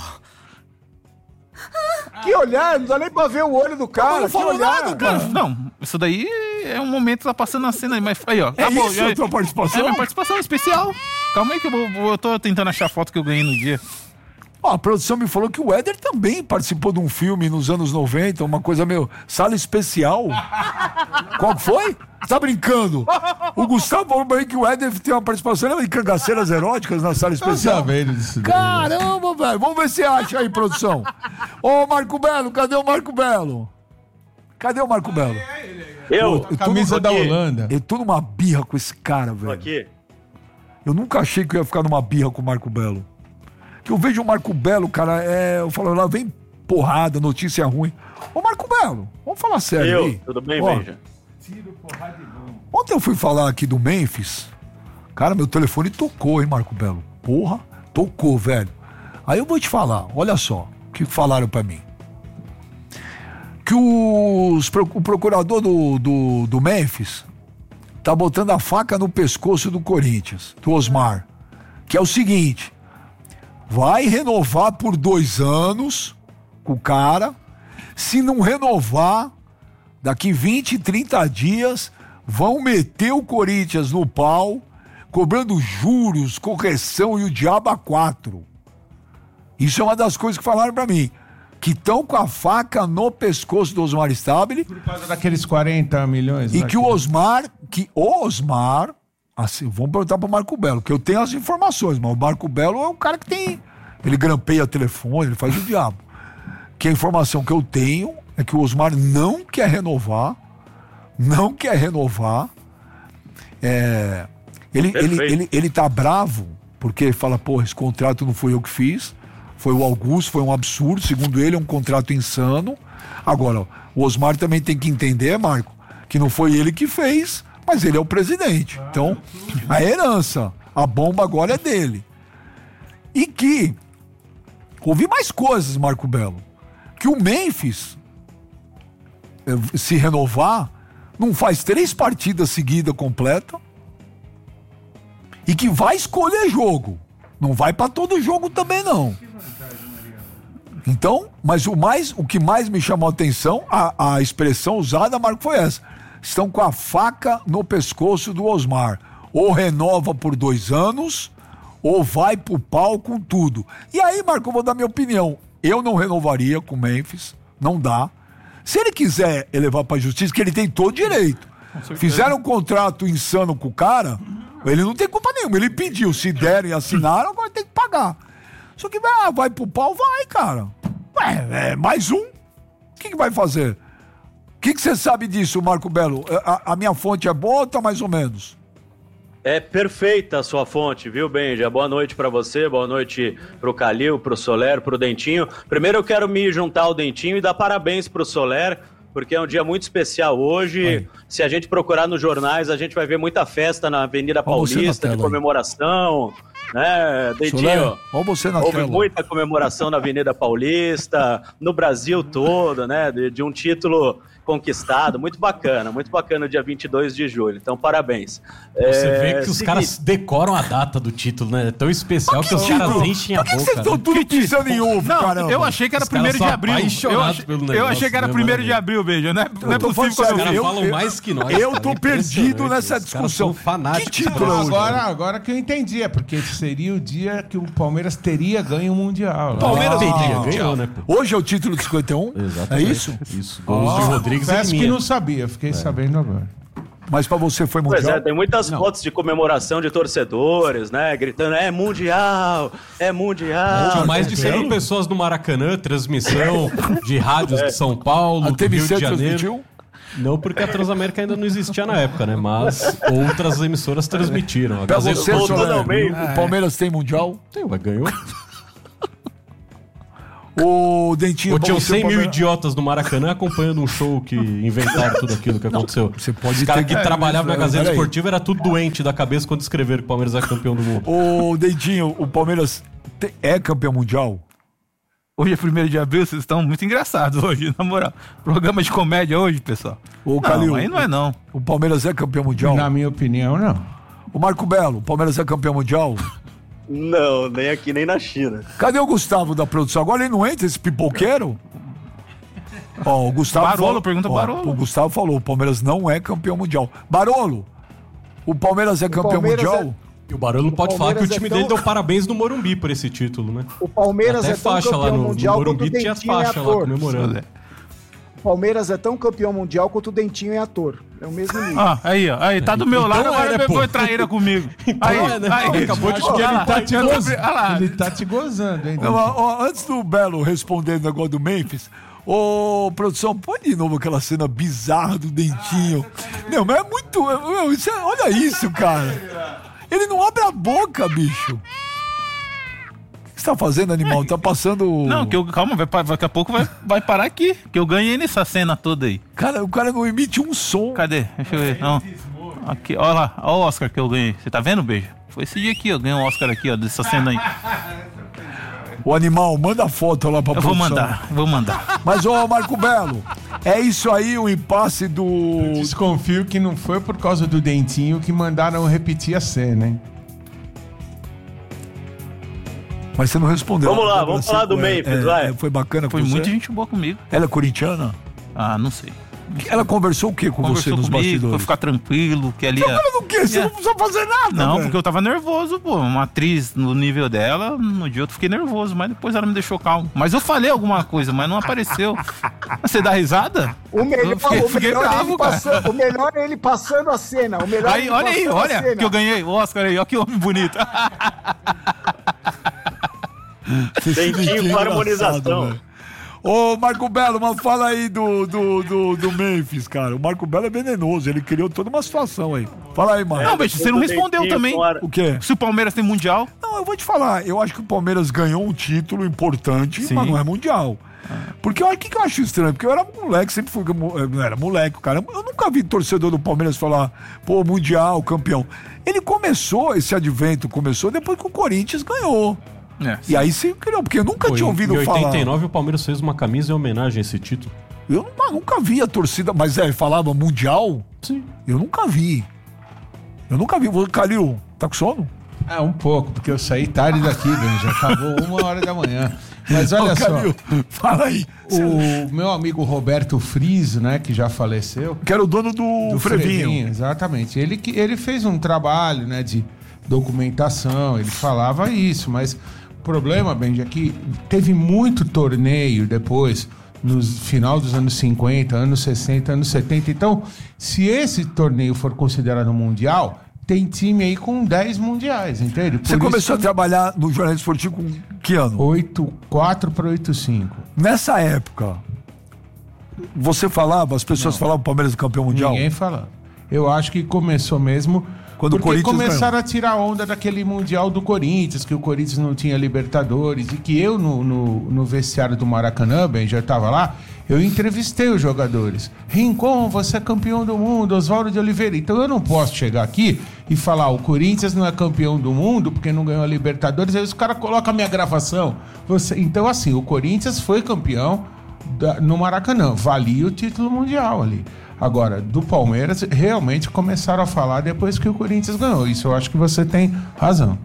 Speaker 5: Que olhar, não dá nem pra ver o olho do cara.
Speaker 1: não
Speaker 5: Que
Speaker 1: falou
Speaker 5: olhar.
Speaker 1: nada, cara.
Speaker 3: Não, isso daí é um momento que tá passando a cena aí, mas aí, ó.
Speaker 1: É
Speaker 3: acabou,
Speaker 1: isso a tua participação?
Speaker 3: É minha participação especial. Calma aí que eu, vou, eu tô tentando achar a foto que eu ganhei no dia.
Speaker 1: Ó, a produção me falou que o Éder também participou de um filme nos anos noventa, uma coisa meio sala especial. Qual que foi? Tá brincando? O Gustavo falou pra mim que o Éder tem uma participação, lembra de Cangaceiras Eróticas na sala
Speaker 2: Tô
Speaker 1: especial?
Speaker 2: sabendo disso daí.
Speaker 1: Caramba, velho. Vamos ver se acha aí, produção. Ô, Marco Belo, cadê o Marco Belo? Cadê o Marco Belo?
Speaker 6: Eu,
Speaker 1: Eu tô
Speaker 2: Camisa
Speaker 1: numa-
Speaker 2: da Holanda.
Speaker 1: Eu tô numa birra com esse cara,
Speaker 6: tô
Speaker 1: velho.
Speaker 6: aqui.
Speaker 1: Eu nunca achei que eu ia ficar numa birra com o Marco Belo. Que eu vejo o Marco Belo, cara, é. Eu falo, lá vem porrada, notícia ruim. Ô, Marco Belo, vamos falar sério
Speaker 6: Eu,
Speaker 1: aí.
Speaker 6: tudo bem,
Speaker 1: Ó,
Speaker 6: Benja?
Speaker 1: Ontem eu fui falar aqui do Memphis. Cara, meu telefone tocou, hein, Marco Belo? Porra, tocou, velho. Aí eu vou te falar, olha só, o que falaram pra mim. Que os, pro- o procurador do, do, do Memphis tá botando a faca no pescoço do Corinthians, do Osmar. Que é o seguinte, vai renovar por dois anos com o cara. Se não renovar, daqui vinte, trinta dias, vão meter o Corinthians no pau, cobrando juros, correção e o diabo a quatro. Isso é uma das coisas que falaram pra mim. Que estão com a faca no pescoço do Osmar Stabile
Speaker 2: Por causa daqueles quarenta milhões.
Speaker 1: e
Speaker 2: lá
Speaker 1: que o Osmar, que o Osmar, assim, vamos perguntar pro Marco Belo, que eu tenho as informações, mas o Marco Belo é o cara que tem, ele grampeia telefone, ele faz o diabo. Que a informação que eu tenho é que o Osmar não quer renovar, não quer renovar, é, ele, ele,
Speaker 6: Perfeito.
Speaker 1: ele, ele tá bravo, porque ele fala, porra, esse contrato não foi eu que fiz, foi o Augusto, foi um absurdo, segundo ele é um contrato insano. Agora, o Osmar também tem que entender, Marco, que não foi ele que fez, mas ele é o presidente. Então, a herança, a bomba agora é dele. E que, ouvi mais coisas, Marco Belo, que o Memphis, eh, se renovar, não faz três partidas seguidas completa e que vai escolher jogo. Não vai pra todo jogo também, não. Então, mas o, mais, o que mais me chamou a atenção, a, a expressão usada, Marco, foi essa. Estão com a faca no pescoço do Osmar. Ou renova por dois anos, ou vai pro pau com tudo. E aí, Marco, eu vou dar minha opinião. Eu não renovaria com o Memphis, não dá. Se ele quiser elevar pra justiça, que ele tem todo direito. Fizeram um contrato insano com o cara, ele não tem culpa nenhuma. Ele pediu, se deram e assinaram, agora tem que pagar. Só que ah, vai pro pau, vai, cara. Ué, é mais um. O que, que vai fazer? O que, que você sabe disso, Marco Belo? A, a minha fonte é boa ou tá mais ou menos?
Speaker 6: É perfeita a sua fonte, viu, Benja? Boa noite pra você, boa noite pro Calil, pro Soler, pro Dentinho. Primeiro eu quero me juntar ao Dentinho e dar parabéns pro Soler, porque é um dia muito especial hoje.
Speaker 1: Aí.
Speaker 6: Se a gente procurar nos jornais, a gente vai ver muita festa na Avenida
Speaker 1: Olha você na
Speaker 6: Paulista,
Speaker 1: tela
Speaker 6: de
Speaker 1: aí.
Speaker 6: comemoração, né, Dentinho?
Speaker 1: Soler, olha você na
Speaker 6: Houve
Speaker 1: tela.
Speaker 6: muita comemoração na Avenida Paulista, no Brasil todo, né? De, de um título conquistado. Muito bacana, muito bacana o dia vinte e dois de julho. Então, parabéns.
Speaker 4: Você
Speaker 6: É,
Speaker 4: vê que os
Speaker 6: seguinte,
Speaker 4: caras decoram a data do título, né? É tão especial que, os caras enchem a
Speaker 1: Por que vocês
Speaker 4: boca.
Speaker 1: estão
Speaker 4: né?
Speaker 1: tudo pisando em ovo,
Speaker 3: Não,
Speaker 1: caramba?
Speaker 3: eu achei que era
Speaker 4: Os caras
Speaker 3: primeiro de
Speaker 4: são
Speaker 3: abril. Eu
Speaker 4: apaixonados
Speaker 3: achei,
Speaker 4: pelo
Speaker 3: eu
Speaker 4: negócio,
Speaker 3: achei que era
Speaker 4: né,
Speaker 3: primeiro
Speaker 4: mano?
Speaker 3: de abril, beijo. Não é, não é
Speaker 1: tô
Speaker 3: possível
Speaker 1: falando
Speaker 3: que eu
Speaker 4: Os
Speaker 1: sério,
Speaker 3: não
Speaker 4: caras
Speaker 3: vi.
Speaker 1: eu-
Speaker 4: falam
Speaker 1: eu-
Speaker 4: mais que nós.
Speaker 1: eu
Speaker 4: cara,
Speaker 1: tô
Speaker 4: é
Speaker 1: perdido
Speaker 4: impressionante.
Speaker 1: nessa
Speaker 4: Os caras
Speaker 1: discussão.
Speaker 4: são fanáticos.
Speaker 1: Que título
Speaker 4: pelo
Speaker 1: é
Speaker 2: Não,
Speaker 1: hoje?
Speaker 2: agora, agora que eu entendi, é porque seria o dia que o Palmeiras teria ganho o Mundial. né?
Speaker 3: Palmeiras
Speaker 1: Ah,
Speaker 3: teria,
Speaker 4: ganhou, né? pô?
Speaker 1: Hoje é o título de cinquenta e um? É isso?
Speaker 4: Isso. Gols de Rodrigues e
Speaker 2: Confesso que
Speaker 4: Liminha.
Speaker 2: não sabia, fiquei sabendo agora.
Speaker 1: Mas pra você foi
Speaker 6: Pois
Speaker 1: mundial?
Speaker 6: é, tem muitas fotos de comemoração de torcedores, né? Gritando, é mundial, é mundial.
Speaker 4: Tinha mais de cem mil pessoas no Maracanã, transmissão de rádios de São Paulo,
Speaker 1: A
Speaker 4: do
Speaker 1: T V
Speaker 4: Rio
Speaker 1: C
Speaker 4: de Janeiro.
Speaker 1: transmitiu?
Speaker 4: Não, porque a Transamérica ainda não existia na época, né? Mas outras emissoras transmitiram. A
Speaker 1: Pra
Speaker 4: Gazeta
Speaker 1: você,
Speaker 6: Voltando
Speaker 1: Soler,
Speaker 6: ao meio.
Speaker 1: o Palmeiras tem mundial?
Speaker 4: tem, mas ganhou.
Speaker 1: Ô, Dentinho...
Speaker 4: Ou tinham
Speaker 1: você
Speaker 4: cem mil
Speaker 1: pode-
Speaker 4: idiotas no Maracanã acompanhando um show que inventaram tudo aquilo que aconteceu.
Speaker 1: Você pode
Speaker 4: Os caras
Speaker 1: ter
Speaker 4: que
Speaker 1: que-
Speaker 4: trabalhavam na
Speaker 1: É,
Speaker 4: Gazeta
Speaker 1: peraí.
Speaker 4: Esportiva era tudo doente da cabeça quando escreveram que o Palmeiras é campeão do mundo.
Speaker 1: Ô, Dentinho, o Palmeiras te- é campeão mundial?
Speaker 3: Hoje é primeiro de abril, vocês estão muito engraçados hoje, na moral. Programa de comédia hoje, pessoal.
Speaker 1: Ô,
Speaker 3: Não,
Speaker 1: Calil,
Speaker 3: aí não é não.
Speaker 1: o Palmeiras é campeão mundial?
Speaker 2: Na minha opinião, não.
Speaker 1: O Marco Belo, o Palmeiras é campeão mundial?
Speaker 6: Não, nem aqui, nem na China.
Speaker 1: Cadê o Gustavo da produção? Agora ele não entra, esse pipoqueiro? Ó, o Gustavo
Speaker 3: Barolo,
Speaker 1: falou-
Speaker 3: pergunta
Speaker 1: ó,
Speaker 3: Barolo.
Speaker 1: O Gustavo falou, o Palmeiras não é campeão mundial. Barolo, o Palmeiras é campeão
Speaker 5: Palmeiras
Speaker 1: mundial?
Speaker 4: E o Barolo pode falar que o
Speaker 5: Palmeiras
Speaker 4: time
Speaker 5: é tão-
Speaker 4: dele deu parabéns no Morumbi por esse título, né?
Speaker 5: O Palmeiras
Speaker 4: Até
Speaker 5: é tão
Speaker 4: faixa lá
Speaker 5: campeão
Speaker 4: no, no
Speaker 5: mundial quanto o
Speaker 4: Morumbi tinha
Speaker 5: Dentinho é
Speaker 4: faixa lá
Speaker 5: ator.
Speaker 4: comemorando.
Speaker 5: O Palmeiras é tão campeão mundial quanto o Dentinho é ator. É o mesmo nível.
Speaker 3: Ah, aí, ó. Aí, tá do meu lado,
Speaker 4: Então
Speaker 3: agora
Speaker 4: é, né,
Speaker 3: pegou
Speaker 4: pô?
Speaker 3: e traíra comigo. Aí,
Speaker 4: é, né?
Speaker 3: aí.
Speaker 4: Acabou de
Speaker 3: Ó,
Speaker 2: Acho que
Speaker 3: olha
Speaker 2: ele
Speaker 3: lá,
Speaker 2: tá te
Speaker 3: olha lá,
Speaker 2: gozando.
Speaker 3: olha lá.
Speaker 2: Ele tá te gozando, hein?
Speaker 1: Não, ó, ó, antes do Belo responder o negócio do Memphis, ô, produção, põe de novo aquela cena bizarra do Dentinho. Não, mas é muito... meu, isso é- olha isso, cara. Ele não abre a boca, bicho. O que você tá fazendo, animal? Tá passando...
Speaker 3: Não, que eu, calma, vai, pa- daqui a pouco vai, vai parar aqui. Que eu ganhei nessa cena toda aí.
Speaker 1: Cara, o cara não emite um som.
Speaker 3: Cadê? Deixa eu ver. Não. Aqui, olha lá, olha o Oscar que eu ganhei. Você tá vendo, Beijo? Foi esse dia aqui, eu ganhei um Oscar aqui, ó, dessa cena aí.
Speaker 1: O animal, manda a foto lá pra
Speaker 3: Eu vou
Speaker 1: produção.
Speaker 3: mandar, vou mandar.
Speaker 1: Mas, ô, Marco Belo, é isso aí o impasse do...
Speaker 2: Desconfio que não foi por causa do Dentinho que mandaram repetir a cena, hein?
Speaker 1: Mas você não respondeu.
Speaker 6: Vamos lá,
Speaker 1: Agora
Speaker 6: vamos
Speaker 1: você-
Speaker 6: falar do
Speaker 1: é,
Speaker 6: Memphis,
Speaker 1: é,
Speaker 6: vai.
Speaker 1: é, Foi bacana
Speaker 3: Foi
Speaker 1: com
Speaker 3: muita
Speaker 1: você?
Speaker 3: gente boa comigo.
Speaker 1: Ela é corintiana?
Speaker 3: Ah, não sei.
Speaker 1: Ela conversou o que com você
Speaker 3: Conversou
Speaker 1: nos
Speaker 3: comigo,
Speaker 1: bastidores?
Speaker 3: pra ficar tranquilo, que ali... é-
Speaker 1: Ela do quê? Você
Speaker 3: É.
Speaker 1: não precisa fazer nada,
Speaker 3: Não,
Speaker 1: velho.
Speaker 3: porque eu tava nervoso, pô. Uma atriz no nível dela, no dia eu fiquei nervoso, mas depois ela me deixou calmo. Mas eu falei alguma coisa, mas não apareceu. Você dá risada?
Speaker 5: O melhor,
Speaker 3: Eu fiquei-
Speaker 5: o
Speaker 3: fiquei
Speaker 5: melhor é
Speaker 3: bravo,
Speaker 5: ele
Speaker 3: cara.
Speaker 5: passando, o melhor é ele passando a cena. O melhor é
Speaker 3: Aí,
Speaker 5: ele
Speaker 3: olha aí,
Speaker 5: passando a
Speaker 3: olha,
Speaker 5: cena.
Speaker 3: que eu ganhei o Oscar aí, olha que homem bonito.
Speaker 1: Você se
Speaker 6: Dentinho
Speaker 1: sentiu
Speaker 6: com
Speaker 1: engraçado,
Speaker 6: harmonização.
Speaker 1: velho. Ô, Marco Belo, mas fala aí do, do, do, do Memphis, cara. O Marco Belo é venenoso, ele criou toda uma situação aí. Fala aí, Marco.
Speaker 3: Não, bicho, você não respondeu
Speaker 6: Dentinho
Speaker 3: também.
Speaker 6: com ar-
Speaker 1: O quê?
Speaker 3: Se o Palmeiras tem mundial,
Speaker 1: Não, eu vou te falar. Eu acho que o Palmeiras ganhou um título importante,
Speaker 3: Sim.
Speaker 1: mas não é mundial. Porque o que, que eu acho estranho? Porque eu era moleque, sempre fui. Eu não era moleque, cara. Eu nunca vi torcedor do Palmeiras falar, pô, mundial, campeão. Ele começou, esse advento começou depois que o Corinthians ganhou.
Speaker 3: é.
Speaker 1: E aí se criou, porque eu nunca
Speaker 4: Pô,
Speaker 1: tinha
Speaker 4: em-
Speaker 1: ouvido
Speaker 4: em
Speaker 1: falar.
Speaker 4: oitenta e nove o Palmeiras fez uma camisa em homenagem a esse título.
Speaker 1: Eu nu- nunca vi a torcida, mas é, falava mundial?
Speaker 4: Sim.
Speaker 1: Eu nunca vi. Eu nunca vi. Ô, Calil, tá com sono?
Speaker 2: É, um pouco, porque eu saí tarde daqui, Ben, já acabou uma hora da manhã. Mas olha
Speaker 1: Ô,
Speaker 2: só,
Speaker 1: Calil, fala aí.
Speaker 2: o meu amigo Roberto Friso, né, que já faleceu,
Speaker 1: Que era o dono do,
Speaker 2: do
Speaker 1: Frevinho.
Speaker 2: Frevinho, exatamente. Ele, que- ele fez um trabalho, né, de documentação, ele falava isso, mas o problema, Benji, é que teve muito torneio depois, no final dos anos cinquenta, anos sessenta, anos setenta. Então, se esse torneio for considerado mundial, tem time aí com dez mundiais, entende? Por
Speaker 1: Você
Speaker 2: isso
Speaker 1: começou a trabalhar no jornalismo esportivo com que ano?
Speaker 2: oito quatro para oito cinco.
Speaker 1: Nessa época, você falava, as pessoas falavam Palmeiras campeão mundial?
Speaker 2: Ninguém falando. Eu acho que começou mesmo
Speaker 1: Quando o
Speaker 2: porque
Speaker 1: Corinthians
Speaker 2: começaram a tirar onda daquele Mundial do Corinthians, que o Corinthians não tinha Libertadores, e que eu, no, no, no vestiário do Maracanã, bem, já estava lá, eu entrevistei os jogadores. Rincon, você é campeão do mundo, Oswaldo de Oliveira. Então eu não posso chegar aqui e falar, o Corinthians não é campeão do mundo porque não ganhou a Libertadores, aí os caras colocam a minha gravação. Você... Então, assim, o Corinthians foi campeão da- no Maracanã, valia o título mundial ali. Agora, do Palmeiras, realmente começaram a falar depois que o Corinthians ganhou. Isso eu acho que você tem razão.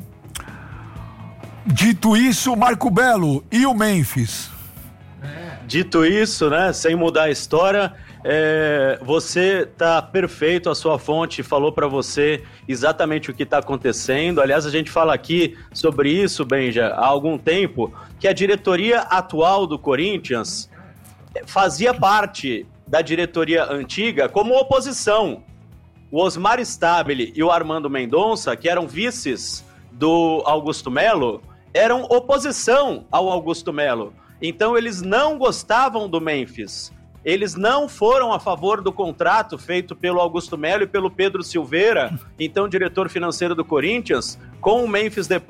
Speaker 1: Dito isso, Marco Belo e o Memphis.
Speaker 6: Dito isso, né, sem mudar a história, é, você tá perfeito, a sua fonte falou para você exatamente o que está acontecendo. Aliás, a gente fala aqui sobre isso, Benja, há algum tempo, que a diretoria atual do Corinthians fazia parte da diretoria antiga como oposição. O Osmar Stabile e o Armando Mendonça, que eram vices do Augusto Melo, eram oposição ao Augusto Melo. Então eles não gostavam do Memphis. Eles não foram a favor do contrato feito pelo Augusto Melo e pelo Pedro Silveira, então diretor financeiro do Corinthians, com o Memphis Depay.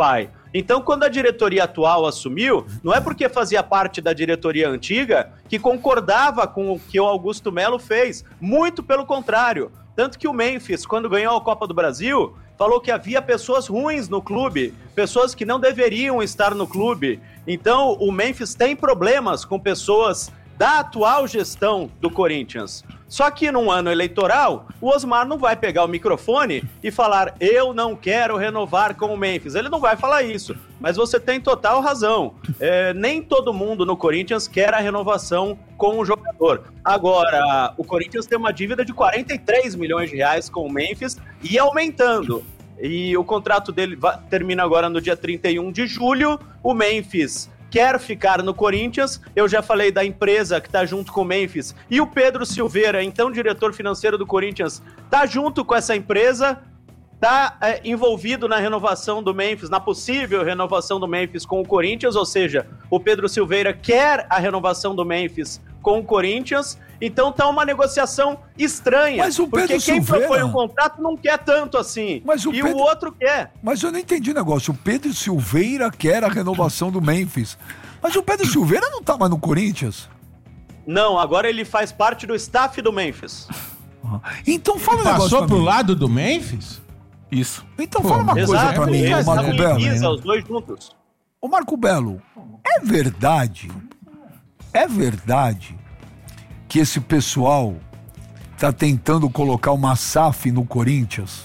Speaker 6: Então, quando a diretoria atual assumiu, não é porque fazia parte da diretoria antiga que concordava com o que o Augusto Melo fez. Muito pelo contrário. Tanto que o Memphis, quando ganhou a Copa do Brasil, falou que havia pessoas ruins no clube, pessoas que não deveriam estar no clube. Então, o Memphis tem problemas com pessoas da atual gestão do Corinthians. Só que num ano eleitoral, o Osmar não vai pegar o microfone e falar eu não quero renovar com o Memphis. Ele não vai falar isso, mas você tem total razão. É, nem todo mundo no Corinthians quer a renovação com o jogador. Agora, o Corinthians tem uma dívida de quarenta e três milhões de reais com o Memphis e aumentando. E o contrato dele vai, termina agora no dia trinta e um de julho. O Memphis quer ficar no Corinthians, eu já falei da empresa que está junto com o Memphis, e o Pedro Silveira, então diretor financeiro do Corinthians, está junto com essa empresa, está é, envolvido na renovação do Memphis, na possível renovação do Memphis com o Corinthians, ou seja, o Pedro Silveira quer a renovação do Memphis com o Corinthians, então tá uma negociação estranha,
Speaker 1: mas o Pedro
Speaker 6: porque quem
Speaker 1: Silveira...
Speaker 6: propõe o contrato não quer tanto assim,
Speaker 1: mas o
Speaker 6: e
Speaker 1: Pedro...
Speaker 6: o outro quer.
Speaker 1: Mas eu não entendi o negócio, o Pedro Silveira quer a renovação do Memphis, mas o Pedro Silveira não tá mais no Corinthians?
Speaker 6: Não, agora ele faz parte do staff do Memphis.
Speaker 1: Então fala um negócio
Speaker 2: Passou
Speaker 1: pra
Speaker 2: pro
Speaker 1: mim.
Speaker 2: lado do Memphis?
Speaker 3: Isso.
Speaker 1: Então fala uma coisa
Speaker 6: Exato,
Speaker 1: pra mim,
Speaker 6: eles
Speaker 1: ô Marco
Speaker 6: estavam em
Speaker 1: Belo.
Speaker 6: Ibiza, os dois juntos.
Speaker 1: Ô Marco Belo, é verdade, é verdade que esse pessoal tá tentando colocar uma S A F no Corinthians?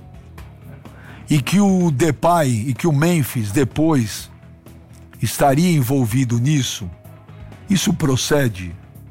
Speaker 1: E que o Depay e que o Memphis depois estaria envolvido nisso? Isso procede?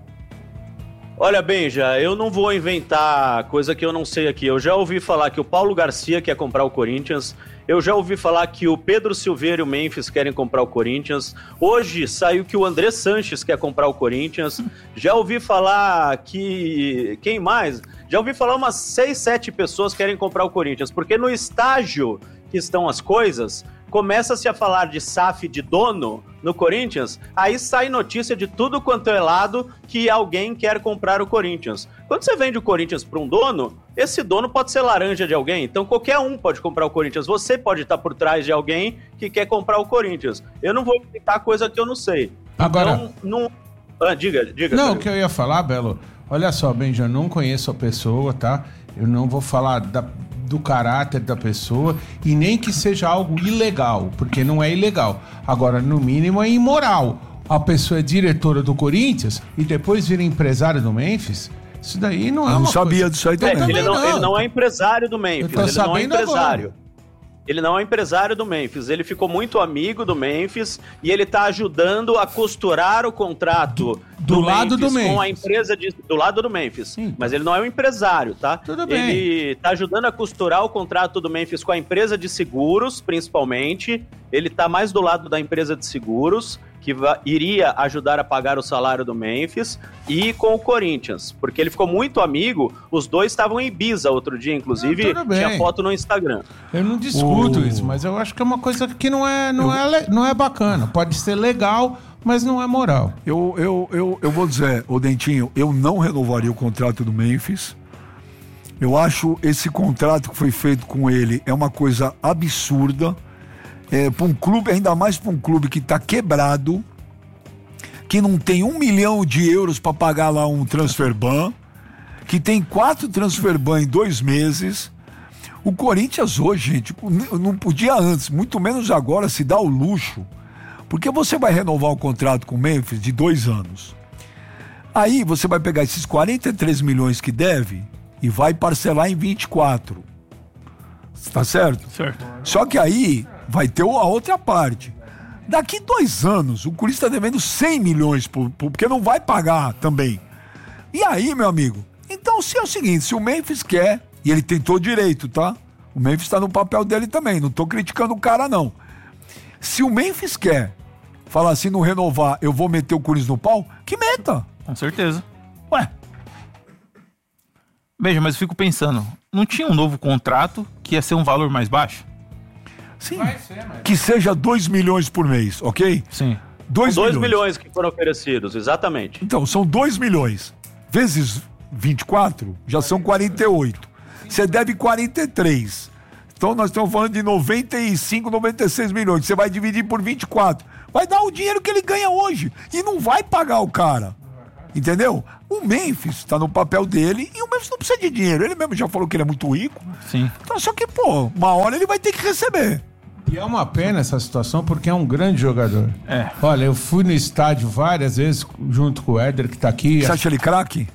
Speaker 6: Olha, Benja, eu não vou inventar coisa que eu não sei aqui. Eu já ouvi falar que o Paulo Garcia quer comprar o Corinthians. Eu já ouvi falar que o Pedro Silveira e o Memphis querem comprar o Corinthians. Hoje saiu que o André Sanches quer comprar o Corinthians. Já ouvi falar que... Quem mais? Já ouvi falar umas seis, sete pessoas querem comprar o Corinthians. Porque no estágio que estão as coisas, começa-se a falar de S A F de dono no Corinthians, aí sai notícia de tudo quanto é lado que alguém quer comprar o Corinthians. Quando você vende o Corinthians para um dono, esse dono pode ser laranja de alguém, então qualquer um pode comprar o Corinthians. Você pode estar por trás de alguém que quer comprar o Corinthians. Eu não vou explicar coisa que eu não sei.
Speaker 2: Agora...
Speaker 6: Então, não... Ah, diga, diga.
Speaker 2: Não,
Speaker 6: Pedro.
Speaker 2: o que eu ia falar, Belo, olha só, Benja, eu não conheço a pessoa, tá? Eu não vou falar da, do caráter da pessoa e nem que seja algo ilegal, porque não é ilegal. Agora, no mínimo, é imoral. A pessoa é diretora do Corinthians e depois vira empresária do Memphis. Isso daí não é
Speaker 1: Eu
Speaker 2: uma
Speaker 1: não sabia
Speaker 2: coisa...
Speaker 1: disso aí
Speaker 6: É,
Speaker 1: também.
Speaker 6: ele, não,
Speaker 2: não.
Speaker 6: ele não é empresário do
Speaker 2: Eu
Speaker 6: Memphis,
Speaker 2: tô
Speaker 6: ele não é
Speaker 2: sabendo
Speaker 6: empresário.
Speaker 2: agora.
Speaker 6: Ele não é empresário do Memphis, ele ficou muito amigo do Memphis e ele tá ajudando a costurar o contrato
Speaker 2: Do lado do
Speaker 6: com a
Speaker 2: Memphis.
Speaker 6: empresa de, do lado do Memphis.
Speaker 2: Sim.
Speaker 6: Mas ele não é um empresário, tá?
Speaker 2: Tudo bem.
Speaker 6: Ele tá ajudando a costurar o contrato do Memphis com a empresa de seguros, principalmente. Ele tá mais do lado da empresa de seguros, que va- iria ajudar a pagar o salário do Memphis, e com o Corinthians, porque ele ficou muito amigo. Os dois estavam em Ibiza outro dia, inclusive,
Speaker 2: Ah, tudo bem.
Speaker 6: tinha foto no Instagram.
Speaker 2: Eu não discuto
Speaker 1: O-
Speaker 2: isso, mas eu acho que é uma coisa que não é, não, é, le- não é bacana. Pode ser legal, mas não é moral.
Speaker 1: Eu, eu, eu, eu vou dizer, ô Dentinho, eu não renovaria o contrato do Memphis. Eu acho esse contrato que foi feito com ele é uma coisa absurda. É, para um clube, ainda mais para um clube que está quebrado, que não tem um milhão de euros para pagar lá um transfer ban, que tem quatro transfer ban em dois meses. O Corinthians hoje, gente, não podia antes, muito menos agora, se dar o luxo, porque você vai renovar o contrato com o Memphis de dois anos. Aí você vai pegar esses quarenta e três milhões que deve e vai parcelar em vinte e quatro. Tá certo?
Speaker 3: Certo.
Speaker 1: Só que aí vai ter a outra parte. Daqui dois anos, o Corinthians está devendo cem milhões, por, por, porque não vai pagar também. E aí, meu amigo? Então, se é o seguinte, se o Memphis quer, e ele tem todo direito, tá? O Memphis está no papel dele também, não tô criticando o cara, não. Se o Memphis quer falar assim, não renovar, eu vou meter o Corinthians no pau, que meta.
Speaker 3: Com certeza. Ué. Veja, mas eu fico pensando, não tinha um novo contrato que ia ser um valor mais baixo?
Speaker 1: Sim. Que seja dois milhões por mês, ok?
Speaker 3: Sim.
Speaker 1: dois
Speaker 6: dois milhões que foram oferecidos, exatamente.
Speaker 1: Então, são dois milhões. Vezes vinte e quatro, já são quarenta e oito. Você deve quarenta e três. Então nós estamos falando de noventa e cinco, noventa e seis milhões. Você vai dividir por vinte e quatro. Vai dar o dinheiro que ele ganha hoje. E não vai pagar o cara. Entendeu? O Memphis está no papel dele e o Memphis não precisa de dinheiro. Ele mesmo já falou que ele é muito rico.
Speaker 3: Sim.
Speaker 1: Então, só que, pô, uma hora ele vai ter que receber.
Speaker 2: E é uma pena essa situação porque é um grande jogador.
Speaker 3: É.
Speaker 2: Olha, eu fui no estádio várias vezes junto com o Éder, que tá aqui.
Speaker 1: Você acha ele craque?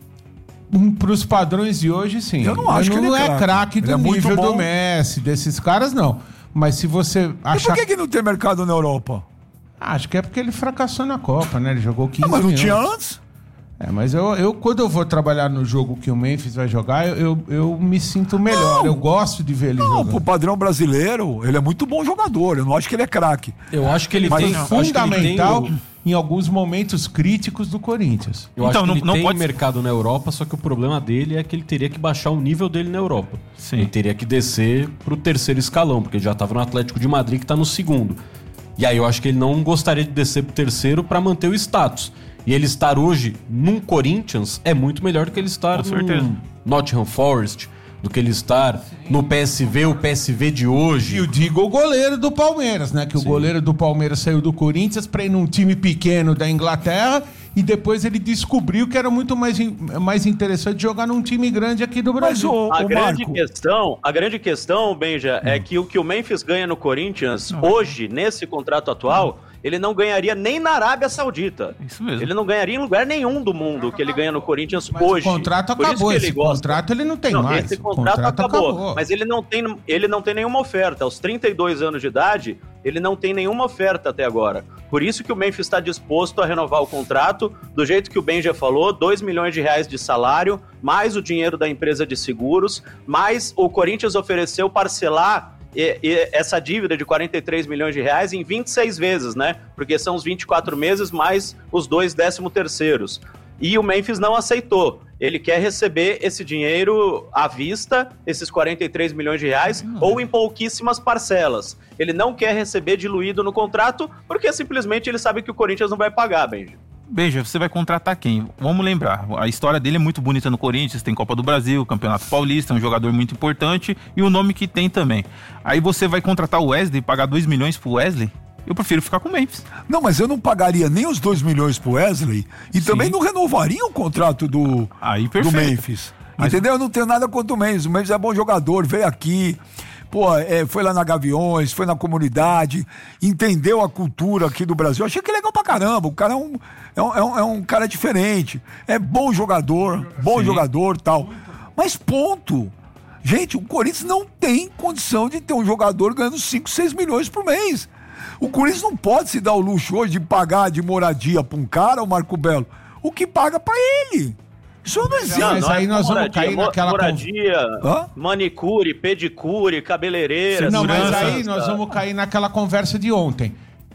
Speaker 2: Um, pros padrões de hoje, sim.
Speaker 1: Eu não acho que ele
Speaker 2: não
Speaker 1: é
Speaker 2: é
Speaker 1: craque.
Speaker 2: craque
Speaker 1: Ele
Speaker 2: do
Speaker 1: é muito
Speaker 2: nível
Speaker 1: bom.
Speaker 2: do Messi, desses caras, não. Mas se você
Speaker 1: E
Speaker 2: achar...
Speaker 1: por que, que não tem mercado na Europa?
Speaker 2: Acho que é porque ele fracassou na Copa, né? Ele jogou quinze
Speaker 1: Ah, mas não
Speaker 2: minutos.
Speaker 1: tinha antes?
Speaker 2: É, mas eu, eu, quando eu vou trabalhar no jogo que o Memphis vai jogar, eu, eu, eu me sinto melhor.
Speaker 1: Não.
Speaker 2: Eu gosto de ver ele
Speaker 1: Não,
Speaker 2: jogando.
Speaker 1: pro padrão brasileiro, ele é muito bom jogador. Eu não acho que ele é craque.
Speaker 4: Eu acho que ele
Speaker 2: Mas
Speaker 4: tem...
Speaker 2: é
Speaker 4: acho que ele
Speaker 2: fundamental
Speaker 4: tem o-
Speaker 2: em alguns momentos críticos do Corinthians.
Speaker 4: Eu
Speaker 3: Então,
Speaker 4: acho que
Speaker 3: não-
Speaker 4: ele
Speaker 3: não
Speaker 4: tem
Speaker 3: pode-
Speaker 4: mercado na Europa, só que o problema dele é que ele teria que baixar o nível dele na Europa.
Speaker 3: Sim.
Speaker 4: Ele teria que descer pro terceiro escalão, porque ele já tava no Atlético de Madrid, que tá no segundo. E aí eu acho que ele não gostaria de descer pro terceiro pra manter o status. E ele estar hoje num Corinthians é muito melhor do que ele estar
Speaker 3: Com certeza.
Speaker 4: num Nottingham Forest, do que ele estar no P S V, o P S V de hoje.
Speaker 2: E o digo o goleiro do Palmeiras, né? Que o goleiro do Palmeiras saiu do Corinthians pra ir num time pequeno da Inglaterra e depois ele descobriu que era muito mais, in- mais interessante jogar num time grande aqui do
Speaker 1: Mas
Speaker 2: Brasil.
Speaker 1: o,
Speaker 6: A
Speaker 1: o
Speaker 6: grande
Speaker 1: Marco...
Speaker 6: questão, a grande questão, Benja, é que o que o Memphis ganha no Corinthians hoje, nesse contrato atual, ele não ganharia nem na Arábia Saudita.
Speaker 3: Isso mesmo.
Speaker 6: Ele não ganharia em lugar nenhum do mundo o que ele ganha no Corinthians
Speaker 2: Mas
Speaker 6: hoje.
Speaker 2: o contrato
Speaker 6: Por isso
Speaker 2: acabou.
Speaker 6: que ele
Speaker 2: Esse
Speaker 6: gosta.
Speaker 2: contrato ele não tem
Speaker 6: Não,
Speaker 2: mais.
Speaker 6: esse
Speaker 2: O
Speaker 6: contrato, acabou,
Speaker 2: acabou.
Speaker 6: mas ele não, tem, ele não tem nenhuma oferta. Aos trinta e dois anos de idade, ele não tem nenhuma oferta até agora. Por isso que o Memphis está disposto a renovar o contrato, do jeito que o Ben já falou, dois milhões de reais de salário, mais o dinheiro da empresa de seguros, mais o Corinthians ofereceu parcelar e- e essa dívida de quarenta e três milhões de reais em vinte e seis vezes, né? Porque são os vinte e quatro meses mais os dois décimo terceiros. E o Memphis não aceitou. Ele quer receber esse dinheiro à vista, esses quarenta e três milhões de reais, ou em pouquíssimas parcelas. Ele não quer receber diluído no contrato, porque simplesmente ele sabe que o Corinthians não vai pagar, Benji.
Speaker 3: Beija, você vai contratar quem? Vamos lembrar, a história dele é muito bonita no Corinthians, tem Copa do Brasil, Campeonato Paulista, é um jogador muito importante e o nome que tem também. Aí você vai contratar o Wesley e pagar dois milhões pro Wesley? Eu prefiro ficar com o Memphis.
Speaker 1: Não, mas eu não pagaria nem os dois milhões pro Wesley e
Speaker 3: Sim.
Speaker 1: também não renovaria o contrato do,
Speaker 3: Aí,
Speaker 1: do
Speaker 3: perfeito.
Speaker 1: Memphis.
Speaker 3: Mas-
Speaker 1: Entendeu? Eu não tenho nada contra o Memphis. O Memphis é bom jogador, veio aqui, pô, é, foi lá na Gaviões, foi na comunidade, entendeu a cultura aqui do Brasil. Eu achei que é legal pra caramba. O cara é um, é um, é um, é um cara diferente. É bom jogador, bom
Speaker 3: Sim.
Speaker 1: jogador tal. Mas ponto. Gente, o Corinthians não tem condição de ter um jogador ganhando cinco, seis milhões por mês. O Corinthians não pode se dar o luxo hoje de pagar de moradia pra um cara, o Marco Belo, o que paga pra ele. Isso não existe.
Speaker 2: Mas aí nós vamos
Speaker 6: moradia,
Speaker 2: cair
Speaker 6: mo-
Speaker 2: naquela
Speaker 6: Moradia,
Speaker 1: Hã?
Speaker 6: manicure, pedicure, cabeleireira...
Speaker 2: Não, mas
Speaker 6: segurança.
Speaker 2: aí nós vamos cair naquela conversa de ontem.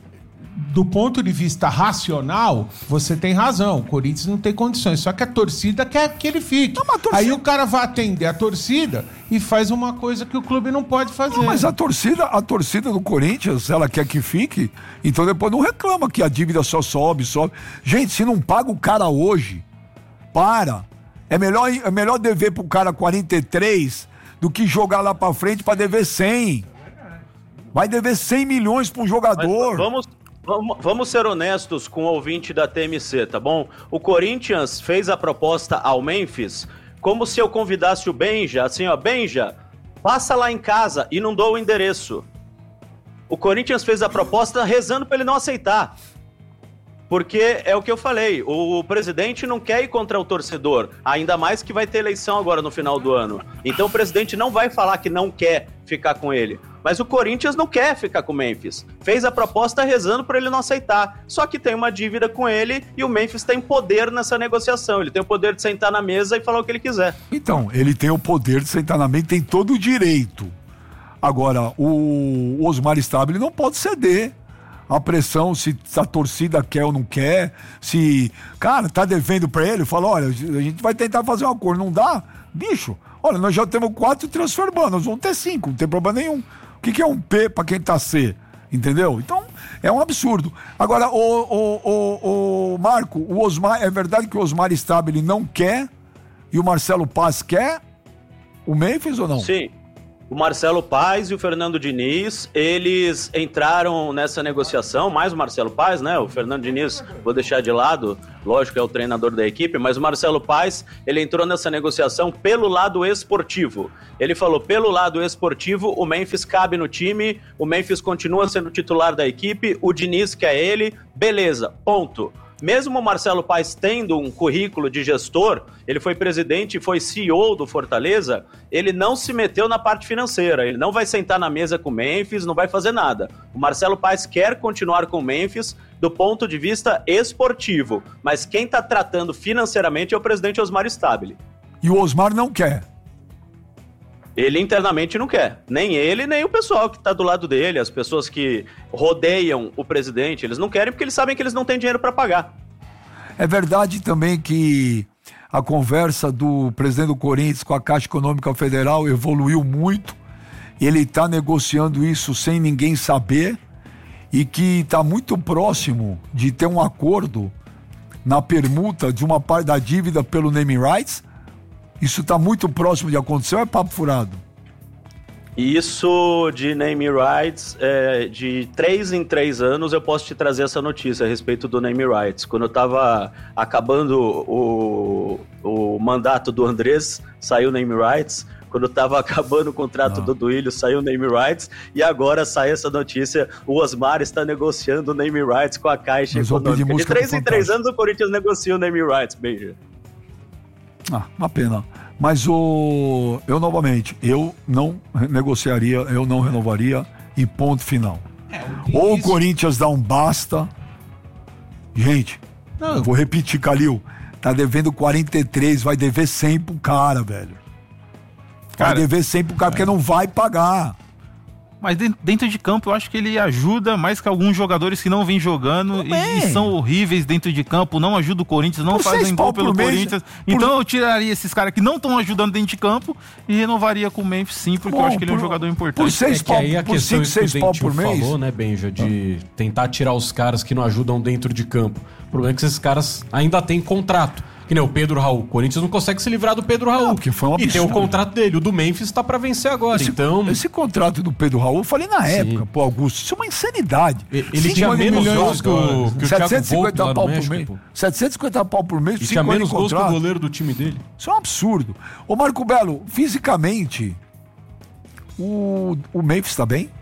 Speaker 2: Do ponto de vista racional, você tem razão. O Corinthians não tem condições. Só que a torcida quer que ele fique.
Speaker 1: Não, mas a torcida-
Speaker 2: Aí o cara vai atender a torcida e faz uma coisa que o clube não pode fazer.
Speaker 1: Não, mas a torcida, a torcida do Corinthians, ela quer que fique, então depois não reclama que a dívida só sobe, sobe. Gente, se não paga o cara hoje, para. É melhor, é melhor dever pro cara quarenta e três do que jogar lá pra frente pra dever cem. Vai dever cem milhões pra um
Speaker 6: Mas
Speaker 1: jogador.
Speaker 6: vamos, vamos, vamos ser honestos com o ouvinte da T M C, tá bom? O Corinthians fez a proposta ao Memphis como se eu convidasse o Benja, assim, ó, Benja, passa lá em casa e não dou o endereço. O Corinthians fez a proposta rezando pra ele não aceitar. Porque é o que eu falei, o presidente não quer ir contra o torcedor, ainda mais que vai ter eleição agora no final do ano. Então o presidente não vai falar que não quer ficar com ele. Mas o Corinthians não quer ficar com o Memphis. Fez a proposta rezando para ele não aceitar. Só que tem uma dívida com ele e o Memphis tem poder nessa negociação. Ele tem o poder de sentar na mesa e falar o que ele quiser.
Speaker 1: Então, ele tem o poder de sentar na mesa, tem todo o direito. Agora, o Osmar Stabile não pode ceder a pressão, se a torcida quer ou não quer, se, cara, tá devendo pra ele, fala, olha, a gente vai tentar fazer um acordo, não dá? Bicho, olha, nós já temos quatro transfer ban, nós vamos ter cinco, não tem problema nenhum. O que, que é um P pra quem tá C? Entendeu? Então, é um absurdo. Agora, o, o, o, o Marco, o Osmar, é verdade que o Osmar Stabile não quer e o Marcelo Paz quer o Memphis ou não?
Speaker 6: Sim. o Marcelo Paes e o Fernando Diniz, eles entraram nessa negociação, mais o Marcelo Paes, né? O Fernando Diniz, vou deixar de lado, lógico, é o treinador da equipe, mas o Marcelo Paes, ele entrou nessa negociação pelo lado esportivo. Ele falou, pelo lado esportivo, o Memphis cabe no time, o Memphis continua sendo titular da equipe, o Diniz quer ele, beleza, ponto. Mesmo o Marcelo Paes tendo um currículo de gestor, ele foi presidente e foi C E O do Fortaleza, ele não se meteu na parte financeira, ele não vai sentar na mesa com o Memphis, não vai fazer nada. O Marcelo Paes quer continuar com o Memphis do ponto de vista esportivo, mas quem está tratando financeiramente é o presidente Osmar Stabile.
Speaker 1: E o Osmar não quer.
Speaker 6: Ele internamente não quer, nem ele, nem o pessoal que está do lado dele, as pessoas que rodeiam o presidente, eles não querem porque eles sabem que eles não têm dinheiro para pagar.
Speaker 1: É verdade também que a conversa do presidente do Corinthians com a Caixa Econômica Federal evoluiu muito, ele está negociando isso sem ninguém saber e que está muito próximo de ter um acordo na permuta de uma parte da dívida pelo naming rights. Isso está muito próximo de acontecer ou é papo furado?
Speaker 6: Isso de name rights, é, de três em três anos eu posso te trazer essa notícia a respeito do name rights. Quando eu estava acabando o, o mandato do Andrés, saiu name rights. Quando eu estava acabando o contrato ah. do Duílio, saiu name rights. E agora sai essa notícia, o Osmar está negociando o name rights com a Caixa
Speaker 1: Mas
Speaker 6: Econômica. De três em três anos o Corinthians negocia o name rights, beijo.
Speaker 1: Ah, uma pena. Mas o eu novamente, eu não negociaria, eu não renovaria e ponto final. É, o Ou o Corinthians dá um basta. Gente, não. Eu vou repetir, Calil. Tá devendo quarenta e três, vai dever cem pro cara, velho. Vai cara, dever cem pro cara, é. porque não vai pagar.
Speaker 3: Mas dentro de campo eu acho que ele ajuda mais que alguns jogadores que não vêm jogando e, e são horríveis dentro de campo, não ajuda o Corinthians, não fazem gol pelo Corinthians. Por... Então eu tiraria esses caras que não estão ajudando dentro de campo e renovaria com o Memphis sim, porque Bom, eu acho que ele é um jogador importante.
Speaker 4: Por seis é pau, aí a por questão cinco, seis pau por mês. Falou, né, Benja, de ah. tentar tirar os caras que não ajudam dentro de campo. O problema é que esses caras ainda têm contrato. Que nem o Pedro Raul. O Corinthians não consegue se livrar do Pedro Raul. Não,
Speaker 1: que foi um absurdo.
Speaker 4: E tem o contrato dele. O do Memphis tá pra vencer agora.
Speaker 1: Esse,
Speaker 4: então...
Speaker 1: esse contrato do Pedro Raul, eu falei na Sim. época, pô, Augusto, isso é uma insanidade.
Speaker 4: Ele, ele tinha menos gols que o, que o
Speaker 1: setecentos e cinquenta pau
Speaker 4: México,
Speaker 1: por mês. setecentos e cinquenta pau por mês.
Speaker 4: Ele tinha menos gols que o goleiro do time dele.
Speaker 1: Isso é um absurdo. Ô, Marco Belo, fisicamente, o, o Memphis tá bem?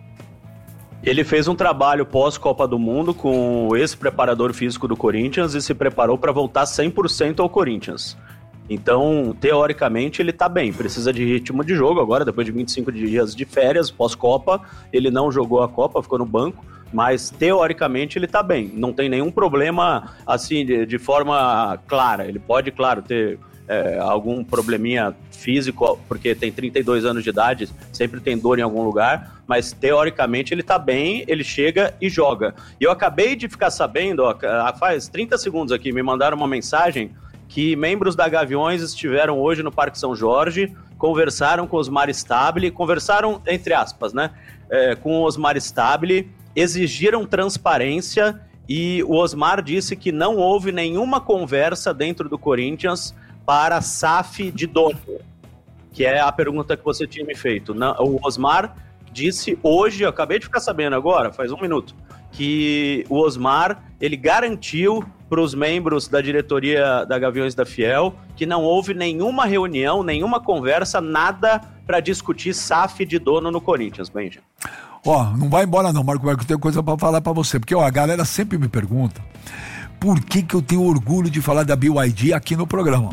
Speaker 6: Ele fez um trabalho pós-Copa do Mundo com o ex-preparador físico do Corinthians e se preparou para voltar cem por cento ao Corinthians. Então, teoricamente, ele tá bem. Precisa de ritmo de jogo agora, depois de vinte e cinco dias de férias, pós-Copa. Ele não jogou a Copa, ficou no banco, mas teoricamente ele tá bem. Não tem nenhum problema, assim, de, de forma clara. Ele pode, claro, ter é, algum probleminha físico, porque tem trinta e dois anos de idade, sempre tem dor em algum lugar, mas teoricamente ele tá bem, ele chega e joga. E eu acabei de ficar sabendo, ó, faz trinta segundos aqui, me mandaram uma mensagem que membros da Gaviões estiveram hoje no Parque São Jorge, conversaram com o Osmar Stabile, conversaram entre aspas, né, é, com o Osmar Stabile, exigiram transparência e o Osmar disse que não houve nenhuma conversa dentro do Corinthians para S A F de dono, que é a pergunta que você tinha me feito. O Osmar disse hoje, eu acabei de ficar sabendo agora, faz um minuto, que o Osmar, ele garantiu para os membros da diretoria da Gaviões da Fiel que não houve nenhuma reunião, nenhuma conversa, nada para discutir S A F de dono no Corinthians, Benja.
Speaker 1: Ó, não vai embora não, Marco, Marco, eu tenho coisa para falar para você, porque ó, a galera sempre me pergunta por que que eu tenho orgulho de falar da B Y D aqui no programa.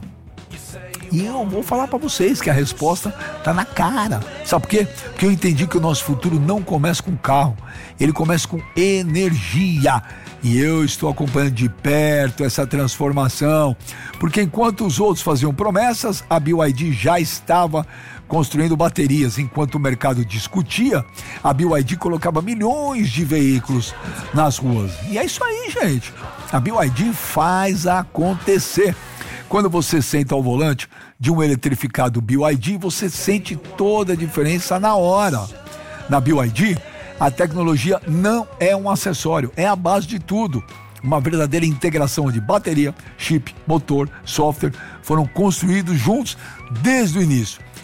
Speaker 1: E eu vou falar pra vocês que a resposta tá na cara. Sabe por quê? Porque eu entendi que o nosso futuro não começa com carro, ele começa com energia. E eu estou acompanhando de perto essa transformação, porque enquanto os outros faziam promessas, a B Y D já estava construindo baterias. Enquanto o mercado discutia, a B Y D colocava milhões de veículos nas ruas. E é isso aí, gente. A B Y D faz acontecer. Quando você senta ao volante de um eletrificado B Y D, você sente toda a diferença na hora. Na B Y D, a tecnologia não é um acessório, é a base de tudo. Uma verdadeira integração de bateria, chip, motor, software foram construídos juntos desde o início.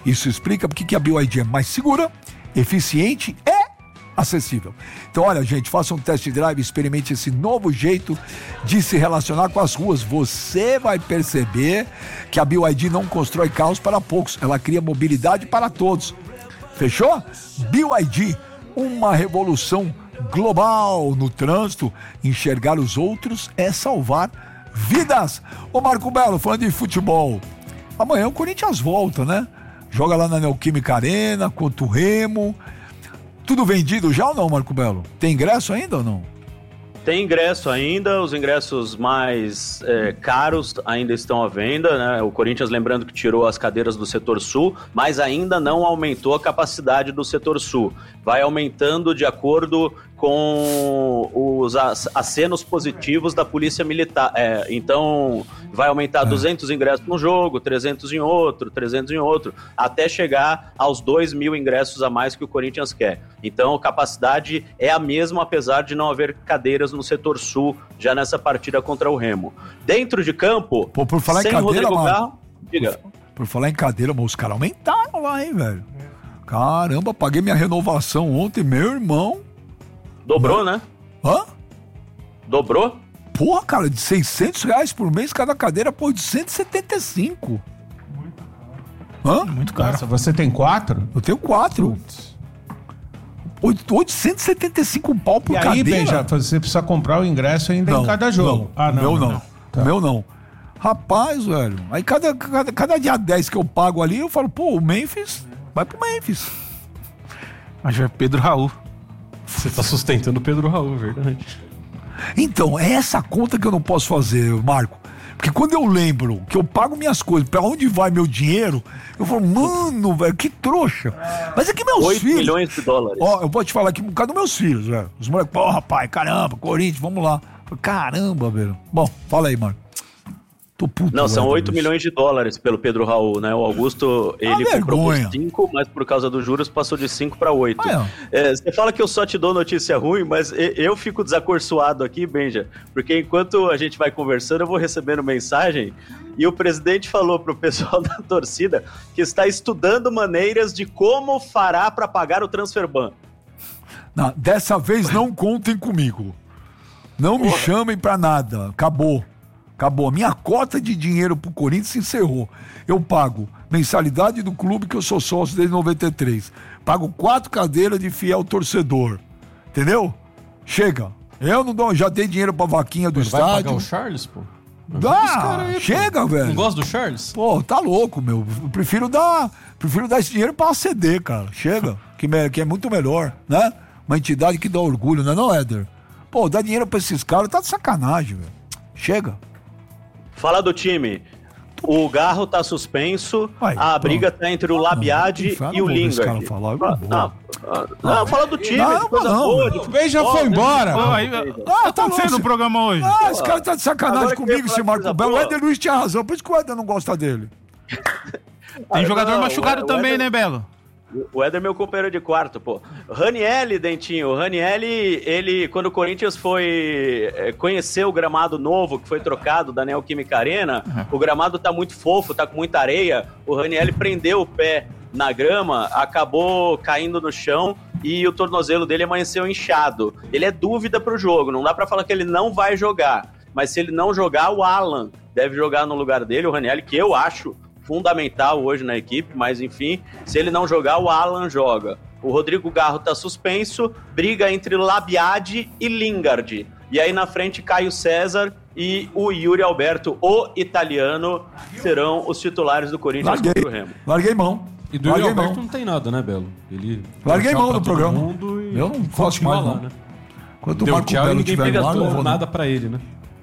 Speaker 1: Isso explica porque que a B Y D é mais segura, eficiente e acessível. Então, olha, gente, faça um test drive, experimente esse novo jeito de se relacionar com as ruas. Você vai perceber que a B Y D não constrói carros para poucos, ela cria mobilidade para todos. Fechou? B Y D, uma revolução global no trânsito. Enxergar os outros é salvar vidas. Ô Marco Belo, falando de futebol, amanhã o Corinthians volta, né? Joga lá na Neoquímica Arena contra o Remo. Tudo vendido já ou não, Marco Belo? Tem ingresso ainda ou não?
Speaker 6: Tem ingresso ainda, os ingressos mais é, caros ainda estão à venda, né? O Corinthians, lembrando que tirou as cadeiras do setor sul, mas ainda não aumentou a capacidade do setor sul. Vai aumentando de acordo com os acenos positivos da Polícia Militar. É, então, vai aumentar é. duzentos ingressos num jogo, trezentos em outro, trezentos em outro, até chegar aos dois mil ingressos a mais que o Corinthians quer. Então, a capacidade é a mesma, apesar de não haver cadeiras no setor sul, já nessa partida contra o Remo. Dentro de campo,
Speaker 1: Pô, por falar
Speaker 6: sem
Speaker 1: em cadeira,
Speaker 6: Rodrigo
Speaker 1: mano,
Speaker 6: Garro... Diga.
Speaker 1: Por, por falar em cadeira, mas os caras aumentaram lá, hein, velho? Caramba, paguei minha renovação ontem, meu irmão.
Speaker 6: Dobrou, né?
Speaker 1: Hã?
Speaker 6: Dobrou?
Speaker 1: Porra, cara, de seiscentos reais por mês cada cadeira, pô, de cento e setenta e cinco. Muito caro. Hã?
Speaker 2: Muito caro. Nossa, você tem quatro?
Speaker 1: Eu tenho quatro. oitocentos e setenta e cinco pau por
Speaker 2: e
Speaker 1: cadeira.
Speaker 2: E aí, Benja, você precisa comprar o ingresso ainda
Speaker 1: não,
Speaker 2: em cada jogo.
Speaker 1: Não, ah, não. Meu não. não. Tá. Meu não. Rapaz, velho, aí cada, cada, cada dia dez que eu pago ali, eu falo, pô, o Memphis, vai pro Memphis.
Speaker 3: Mas vai Pedro Raul.
Speaker 4: Você tá sustentando o Pedro Raul, verdade.
Speaker 1: Então, é essa conta que eu não posso fazer, Marco. Porque quando eu lembro que eu pago minhas coisas, pra onde vai meu dinheiro, eu falo, mano, velho, que trouxa. Mas é que meus
Speaker 6: oito
Speaker 1: filhos...
Speaker 6: oito milhões de dólares.
Speaker 1: Ó, eu vou te falar aqui por causa dos meus filhos, velho. Os moleques, porra, pai, caramba, Corinthians, vamos lá. Caramba, velho. Bom, fala aí, mano. Tô puto.
Speaker 6: Não, são oito milhões de dólares pelo Pedro Raul, né? O Augusto, ele
Speaker 1: ah,
Speaker 6: comprou por cinco, mas por causa dos juros passou de cinco para oito. Ah, é. É, você fala que eu só te dou notícia ruim, mas eu fico desacorçoado aqui, Benja, porque enquanto a gente vai conversando, eu vou recebendo mensagem e o presidente falou pro pessoal da torcida que está estudando maneiras de como fará para pagar o transfer ban.
Speaker 1: Não, dessa vez não contem comigo. Não me Porra. chamem pra nada. Acabou. Acabou. A minha cota de dinheiro pro Corinthians se encerrou. Eu pago mensalidade do clube que eu sou sócio desde noventa e três. Pago quatro cadeiras de fiel torcedor. Entendeu? Chega. Eu não dou, já dei dinheiro pra vaquinha do
Speaker 4: Mas
Speaker 1: estádio.
Speaker 4: Vai pagar o Charles, pô?
Speaker 1: Dá, aí, chega,
Speaker 4: pô.
Speaker 1: velho.
Speaker 4: Não gosta do Charles?
Speaker 1: Pô, tá louco, meu. Eu prefiro dar, prefiro dar esse dinheiro pra A C D, cara. Chega. que, me, que é muito melhor, né? Uma entidade que dá orgulho, não é não, Éder? Pô, dar dinheiro pra esses caras tá de sacanagem, velho. Chega.
Speaker 6: Fala do time. O Garro tá suspenso, Ai, a briga tá entre o Labiade ah, não, e o Lingard.
Speaker 1: Falar,
Speaker 6: ah, não, ah, não, fala do time,
Speaker 1: não,
Speaker 6: coisa
Speaker 1: não,
Speaker 6: boa.
Speaker 1: Não.
Speaker 2: O Ben já foi embora.
Speaker 3: Ah, aí, ah, tá sendo o programa hoje.
Speaker 1: Ah, esse cara tá de sacanagem Agora comigo, esse Marco Belo. O Éder Luiz tinha razão, por isso que o Éder não gosta dele.
Speaker 3: Tem jogador não, machucado o, também, o Éder... né, Belo?
Speaker 6: O Éder é meu companheiro de quarto, pô. Ranielli, Dentinho, o Ranielli, ele, quando o Corinthians foi é, conhecer o gramado novo, que foi trocado da Neoquímica Arena, uhum. o gramado tá muito fofo, tá com muita areia, o Ranielli prendeu o pé na grama, acabou caindo no chão e o tornozelo dele amanheceu inchado. Ele é dúvida pro jogo, não dá pra falar que ele não vai jogar, mas se ele não jogar, o Alan deve jogar no lugar dele, o Ranielli, que eu acho fundamental hoje na equipe, mas enfim, se ele não jogar, o Alan joga. O Rodrigo Garro tá suspenso, briga entre Labiade e Lingard. E aí na frente, Caio César e o Yuri Alberto, o italiano, serão os titulares do Corinthians
Speaker 1: Larguei.
Speaker 6: contra o Remo.
Speaker 1: Larguei mão.
Speaker 4: E do Yuri Alberto não tem nada, né, Belo? Ele
Speaker 1: Larguei mão no programa.
Speaker 4: E
Speaker 1: eu não faço mais lá,
Speaker 4: né?
Speaker 1: Quando o Marco Belo tiver lá, não vou
Speaker 4: nada pra ele, né?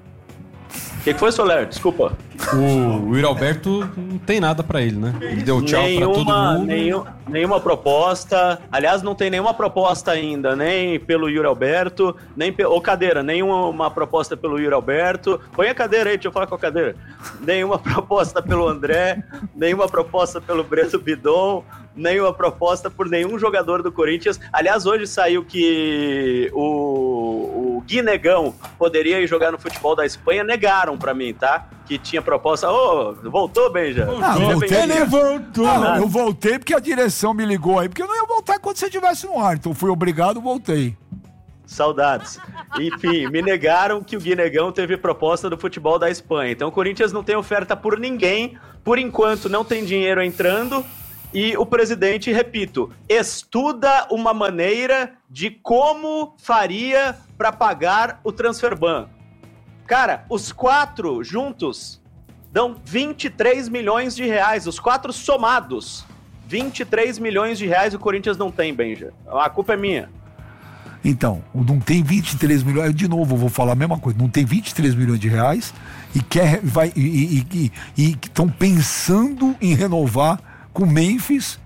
Speaker 6: O que, que foi, Soler? Desculpa.
Speaker 4: O Yuri Alberto não tem nada pra ele, né? Ele deu tchau nenhuma, pra todo mundo.
Speaker 6: Nenhum, nenhuma proposta. Aliás, não tem nenhuma proposta ainda, nem pelo Yuri Alberto, nem pelo... Ô, cadeira, nenhuma proposta pelo Yuri Alberto. Põe a cadeira aí, deixa eu falar com a cadeira. Nenhuma proposta pelo André, nenhuma proposta pelo Breno Bidon, nenhuma proposta por nenhum jogador do Corinthians. Aliás, hoje saiu que o, o Guinegão poderia ir jogar no futebol da Espanha, negaram pra mim, tá? Que tinha proposta. Ô, oh, voltou, Benja?
Speaker 1: Ah, voltei, ele
Speaker 2: voltou.
Speaker 1: Ah, eu voltei porque a direção me ligou aí, porque eu não ia voltar quando você estivesse no ar, então fui obrigado, voltei.
Speaker 6: Saudades. Enfim, me negaram que o Guinegão teve proposta do futebol da Espanha. Então o Corinthians não tem oferta por ninguém, por enquanto não tem dinheiro entrando. E o presidente, repito, estuda uma maneira de como faria para pagar o transferban. Cara, os quatro juntos dão vinte e três milhões de reais, os quatro somados. vinte e três milhões de reais o Corinthians não tem, Benja. A culpa é minha.
Speaker 1: Então, não tem vinte e três milhões, de novo eu vou falar a mesma coisa, não tem vinte e três milhões de reais e quer, vai, e estão pensando em renovar com o Memphis,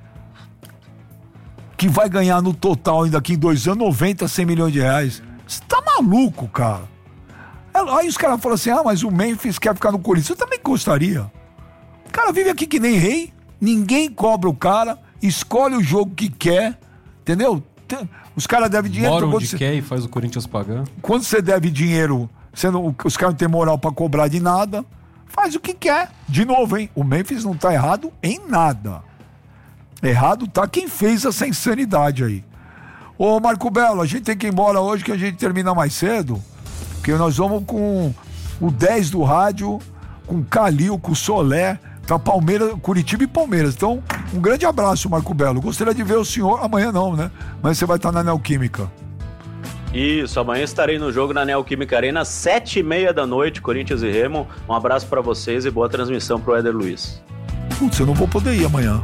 Speaker 1: que vai ganhar no total ainda aqui em dois anos noventa, cem milhões de reais. Você tá maluco, cara? Aí os caras falam assim, ah, mas o Memphis quer ficar no Corinthians. Eu também gostaria. O cara vive aqui que nem rei, ninguém cobra o cara, escolhe o jogo que quer, entendeu? Os caras devem dinheiro...
Speaker 4: Mora onde
Speaker 1: você,
Speaker 4: quer e faz o Corinthians pagar.
Speaker 1: Quando você deve dinheiro, você não, os caras não têm moral pra cobrar de nada, faz o que quer. De novo, hein? O Memphis não tá errado em nada. Errado tá quem fez essa insanidade aí. Ô, Marco Belo, a gente tem que ir embora hoje que a gente termina mais cedo, porque nós vamos com o dez do rádio, com o Calil, com o Solé, tá Palmeiras, Curitiba e Palmeiras. Então, um grande abraço, Marco Belo. Gostaria de ver o senhor, amanhã não, né? Mas você vai estar na Neoquímica.
Speaker 6: Isso, amanhã estarei no jogo na Neoquímica Arena, sete e meia da noite, Corinthians e Remo. Um abraço pra vocês e boa transmissão pro Éder Luiz.
Speaker 1: Putz, eu não vou poder ir amanhã.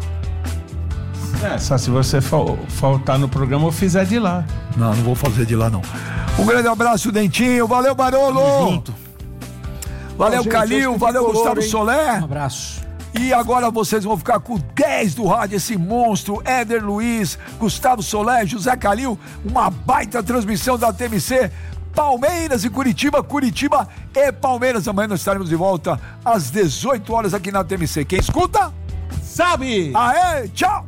Speaker 2: É, só se você fal- faltar no programa ou fizer de lá.
Speaker 1: Não, não vou fazer de lá, não. Um grande abraço, Dentinho. Valeu, Barolo.
Speaker 3: Tamo junto.
Speaker 1: Valeu,
Speaker 5: Gente,
Speaker 1: Calil.
Speaker 5: hoje
Speaker 1: Valeu,
Speaker 5: tem tricolor,
Speaker 1: Gustavo
Speaker 5: hein?
Speaker 1: Solé.
Speaker 4: Um abraço.
Speaker 1: E agora vocês vão ficar com dez do rádio, esse monstro, Éder Luiz, Gustavo Solé, José Calil, uma baita transmissão da T M C, Palmeiras e Curitiba, Curitiba e Palmeiras. Amanhã nós estaremos de volta às dezoito horas aqui na T M C. Quem escuta?
Speaker 2: Sabe!
Speaker 1: Aê, tchau!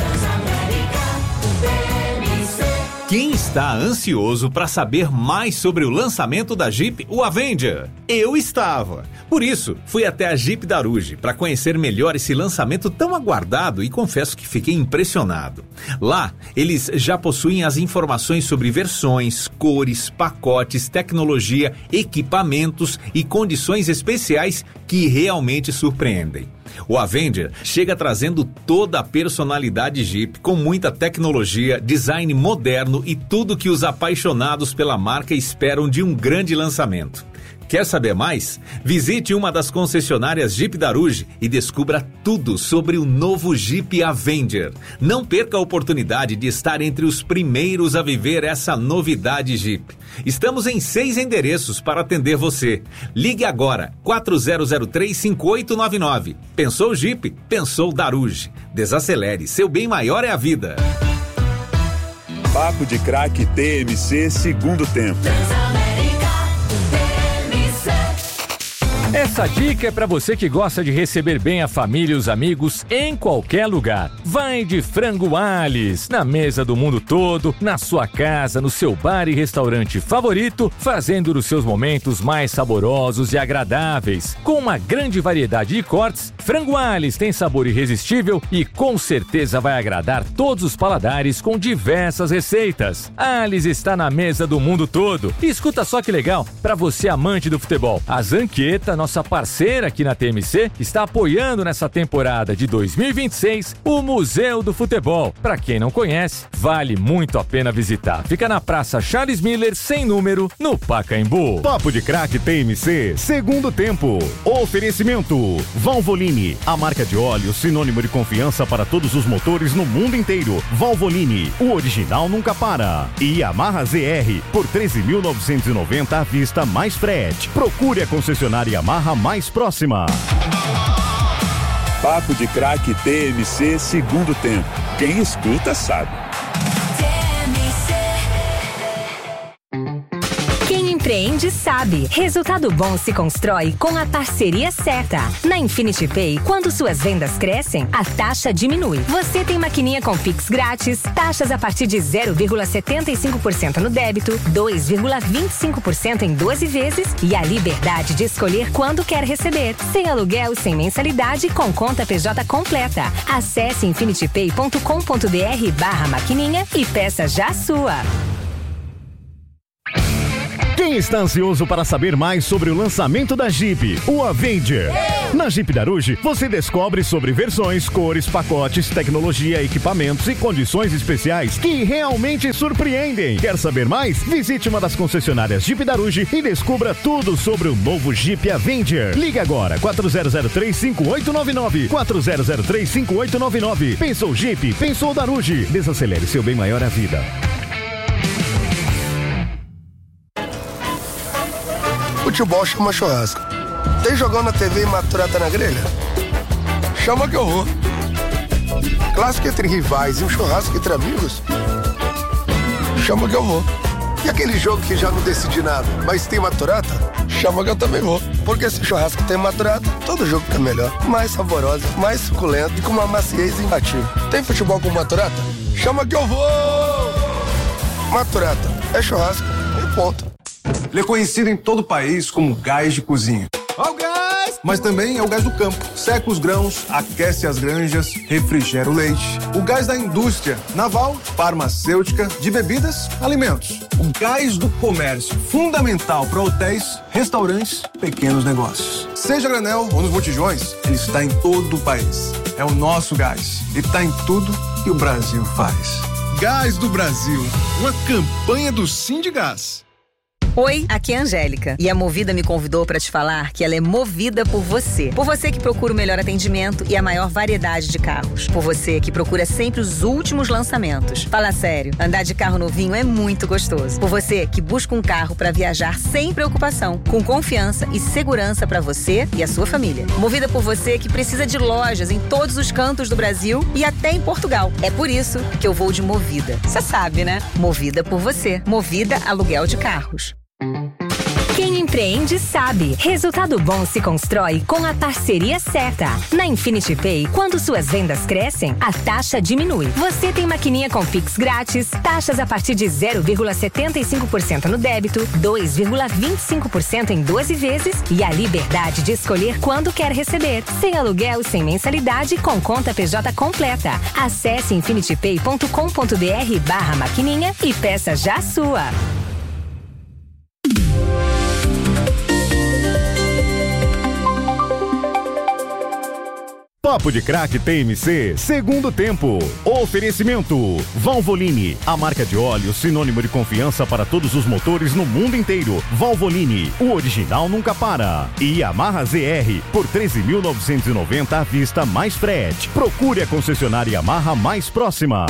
Speaker 7: Quem está ansioso para saber mais sobre o lançamento da Jeep, o Avenger? Eu estava. Por isso, fui até a Jeep Daruge para conhecer melhor esse lançamento tão aguardado e confesso que fiquei impressionado. Lá, eles já possuem as informações sobre versões, cores, pacotes, tecnologia, equipamentos e condições especiais que realmente surpreendem. O Avenger chega trazendo toda a personalidade Jeep, com muita tecnologia, design moderno e tudo que os apaixonados pela marca esperam de um grande lançamento. Quer saber mais? Visite uma das concessionárias Jeep Daruge e descubra tudo sobre o novo Jeep Avenger. Não perca a oportunidade de estar entre os primeiros a viver essa novidade Jeep. Estamos em seis endereços para atender você. Ligue agora, quatro zero zero três, cinco oito nove nove. Pensou Jeep? Pensou Daruge. Desacelere, seu bem maior é a vida.
Speaker 8: Papo de Craque T M C, segundo tempo.
Speaker 9: Essa dica é para você que gosta de receber bem a família e os amigos em qualquer lugar. Vai de Frango Alice, na mesa do mundo todo, na sua casa, no seu bar e restaurante favorito, fazendo os seus momentos mais saborosos e agradáveis. Com uma grande variedade de cortes, Frango Alice tem sabor irresistível e com certeza vai agradar todos os paladares com diversas receitas. Alice está na mesa do mundo todo. E escuta só que legal, para você amante do futebol, a Zanqueta, nossa parceira aqui na T M C, está apoiando nessa temporada de dois mil e vinte e seis o Museu do Futebol. Para quem não conhece, vale muito a pena visitar. Fica na Praça Charles Miller, sem número, no Pacaembu.
Speaker 10: Papo de Craque T M C, segundo tempo. Oferecimento Valvoline, a marca de óleo sinônimo de confiança para todos os motores no mundo inteiro. Valvoline, o original nunca para. E Yamaha Z R, por treze mil novecentos e noventa à vista mais frete. Procure a concessionária Yamaha mais próxima.
Speaker 8: Papo de Craque T M C, segundo tempo. Quem escuta sabe.
Speaker 11: Quem empreende empreende sabe. Resultado bom se constrói com a parceria certa. Na Infinity Pay, quando suas vendas crescem, a taxa diminui. Você tem maquininha com Pix grátis, taxas a partir de zero vírgula setenta e cinco por cento no débito, dois vírgula vinte e cinco por cento em doze vezes e a liberdade de escolher quando quer receber. Sem aluguel, sem mensalidade, com conta P J completa. Acesse infinitypay ponto com ponto br barra maquininha e peça já a sua.
Speaker 10: Quem está ansioso para saber mais sobre o lançamento da Jeep, o Avenger? Na Jeep Daruge, você descobre sobre versões, cores, pacotes, tecnologia, equipamentos e condições especiais que realmente surpreendem. Quer saber mais? Visite uma das concessionárias Jeep Daruge e descubra tudo sobre o novo Jeep Avenger. Ligue agora, quatro zero zero três, cinco oito nove nove, quatro zero zero três, cinco oito nove nove. Pensou Jeep? Pensou Daruge. Desacelere seu bem maior à vida.
Speaker 12: Futebol chama churrasco. Tem jogão na T V e maturata na grelha? Chama que eu vou. Clássico entre rivais e um churrasco entre amigos? Chama que eu vou. E aquele jogo que já não decidi nada, mas tem maturata? Chama que eu também vou. Porque se churrasco tem maturata, todo jogo fica melhor. Mais saboroso, mais suculento e com uma maciez imbatível. Tem futebol com maturata? Chama que eu vou! Maturata é churrasco e ponto.
Speaker 13: Ele é conhecido em todo o país como gás de cozinha. Ó o gás! Mas também é o gás do campo. Seca os grãos, aquece as granjas, refrigera o leite. O gás da indústria naval, farmacêutica, de bebidas, alimentos. O gás do comércio, fundamental para hotéis, restaurantes, pequenos negócios. Seja granel ou nos botijões, ele está em todo o país. É o nosso gás e está em tudo que o Brasil faz. Gás do Brasil, uma campanha do Sindigás.
Speaker 14: Oi, aqui é a Angélica e a Movida me convidou para te falar que ela é movida por você. Por você que procura o melhor atendimento e a maior variedade de carros. Por você que procura sempre os últimos lançamentos. Fala sério, andar de carro novinho é muito gostoso. Por você que busca um carro para viajar sem preocupação, com confiança e segurança para você e a sua família. Movida por você que precisa de lojas em todos os cantos do Brasil e até em Portugal. É por isso que eu vou de Movida. Você sabe, né? Movida por você. Movida Aluguel de Carros.
Speaker 11: Quem empreende sabe. Resultado bom se constrói com a parceria certa. Na Infinity Pay, quando suas vendas crescem, a taxa diminui. Você tem maquininha com Pix grátis, taxas a partir de zero vírgula setenta e cinco por cento no débito, dois vírgula vinte e cinco por cento em doze vezes e a liberdade de escolher quando quer receber. Sem aluguel, sem mensalidade, com conta P J completa. Acesse infinitypay ponto com ponto br barra maquininha e peça já a sua.
Speaker 10: Papo de Craque T M C, segundo tempo. Oferecimento Valvoline, a marca de óleo sinônimo de confiança para todos os motores no mundo inteiro. Valvoline, o original nunca para. E Yamaha Z R, por treze mil novecentos e noventa à vista mais frete. Procure a concessionária Yamaha mais próxima.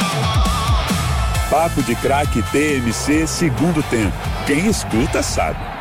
Speaker 8: Papo de Craque T M C, segundo tempo. Quem escuta sabe.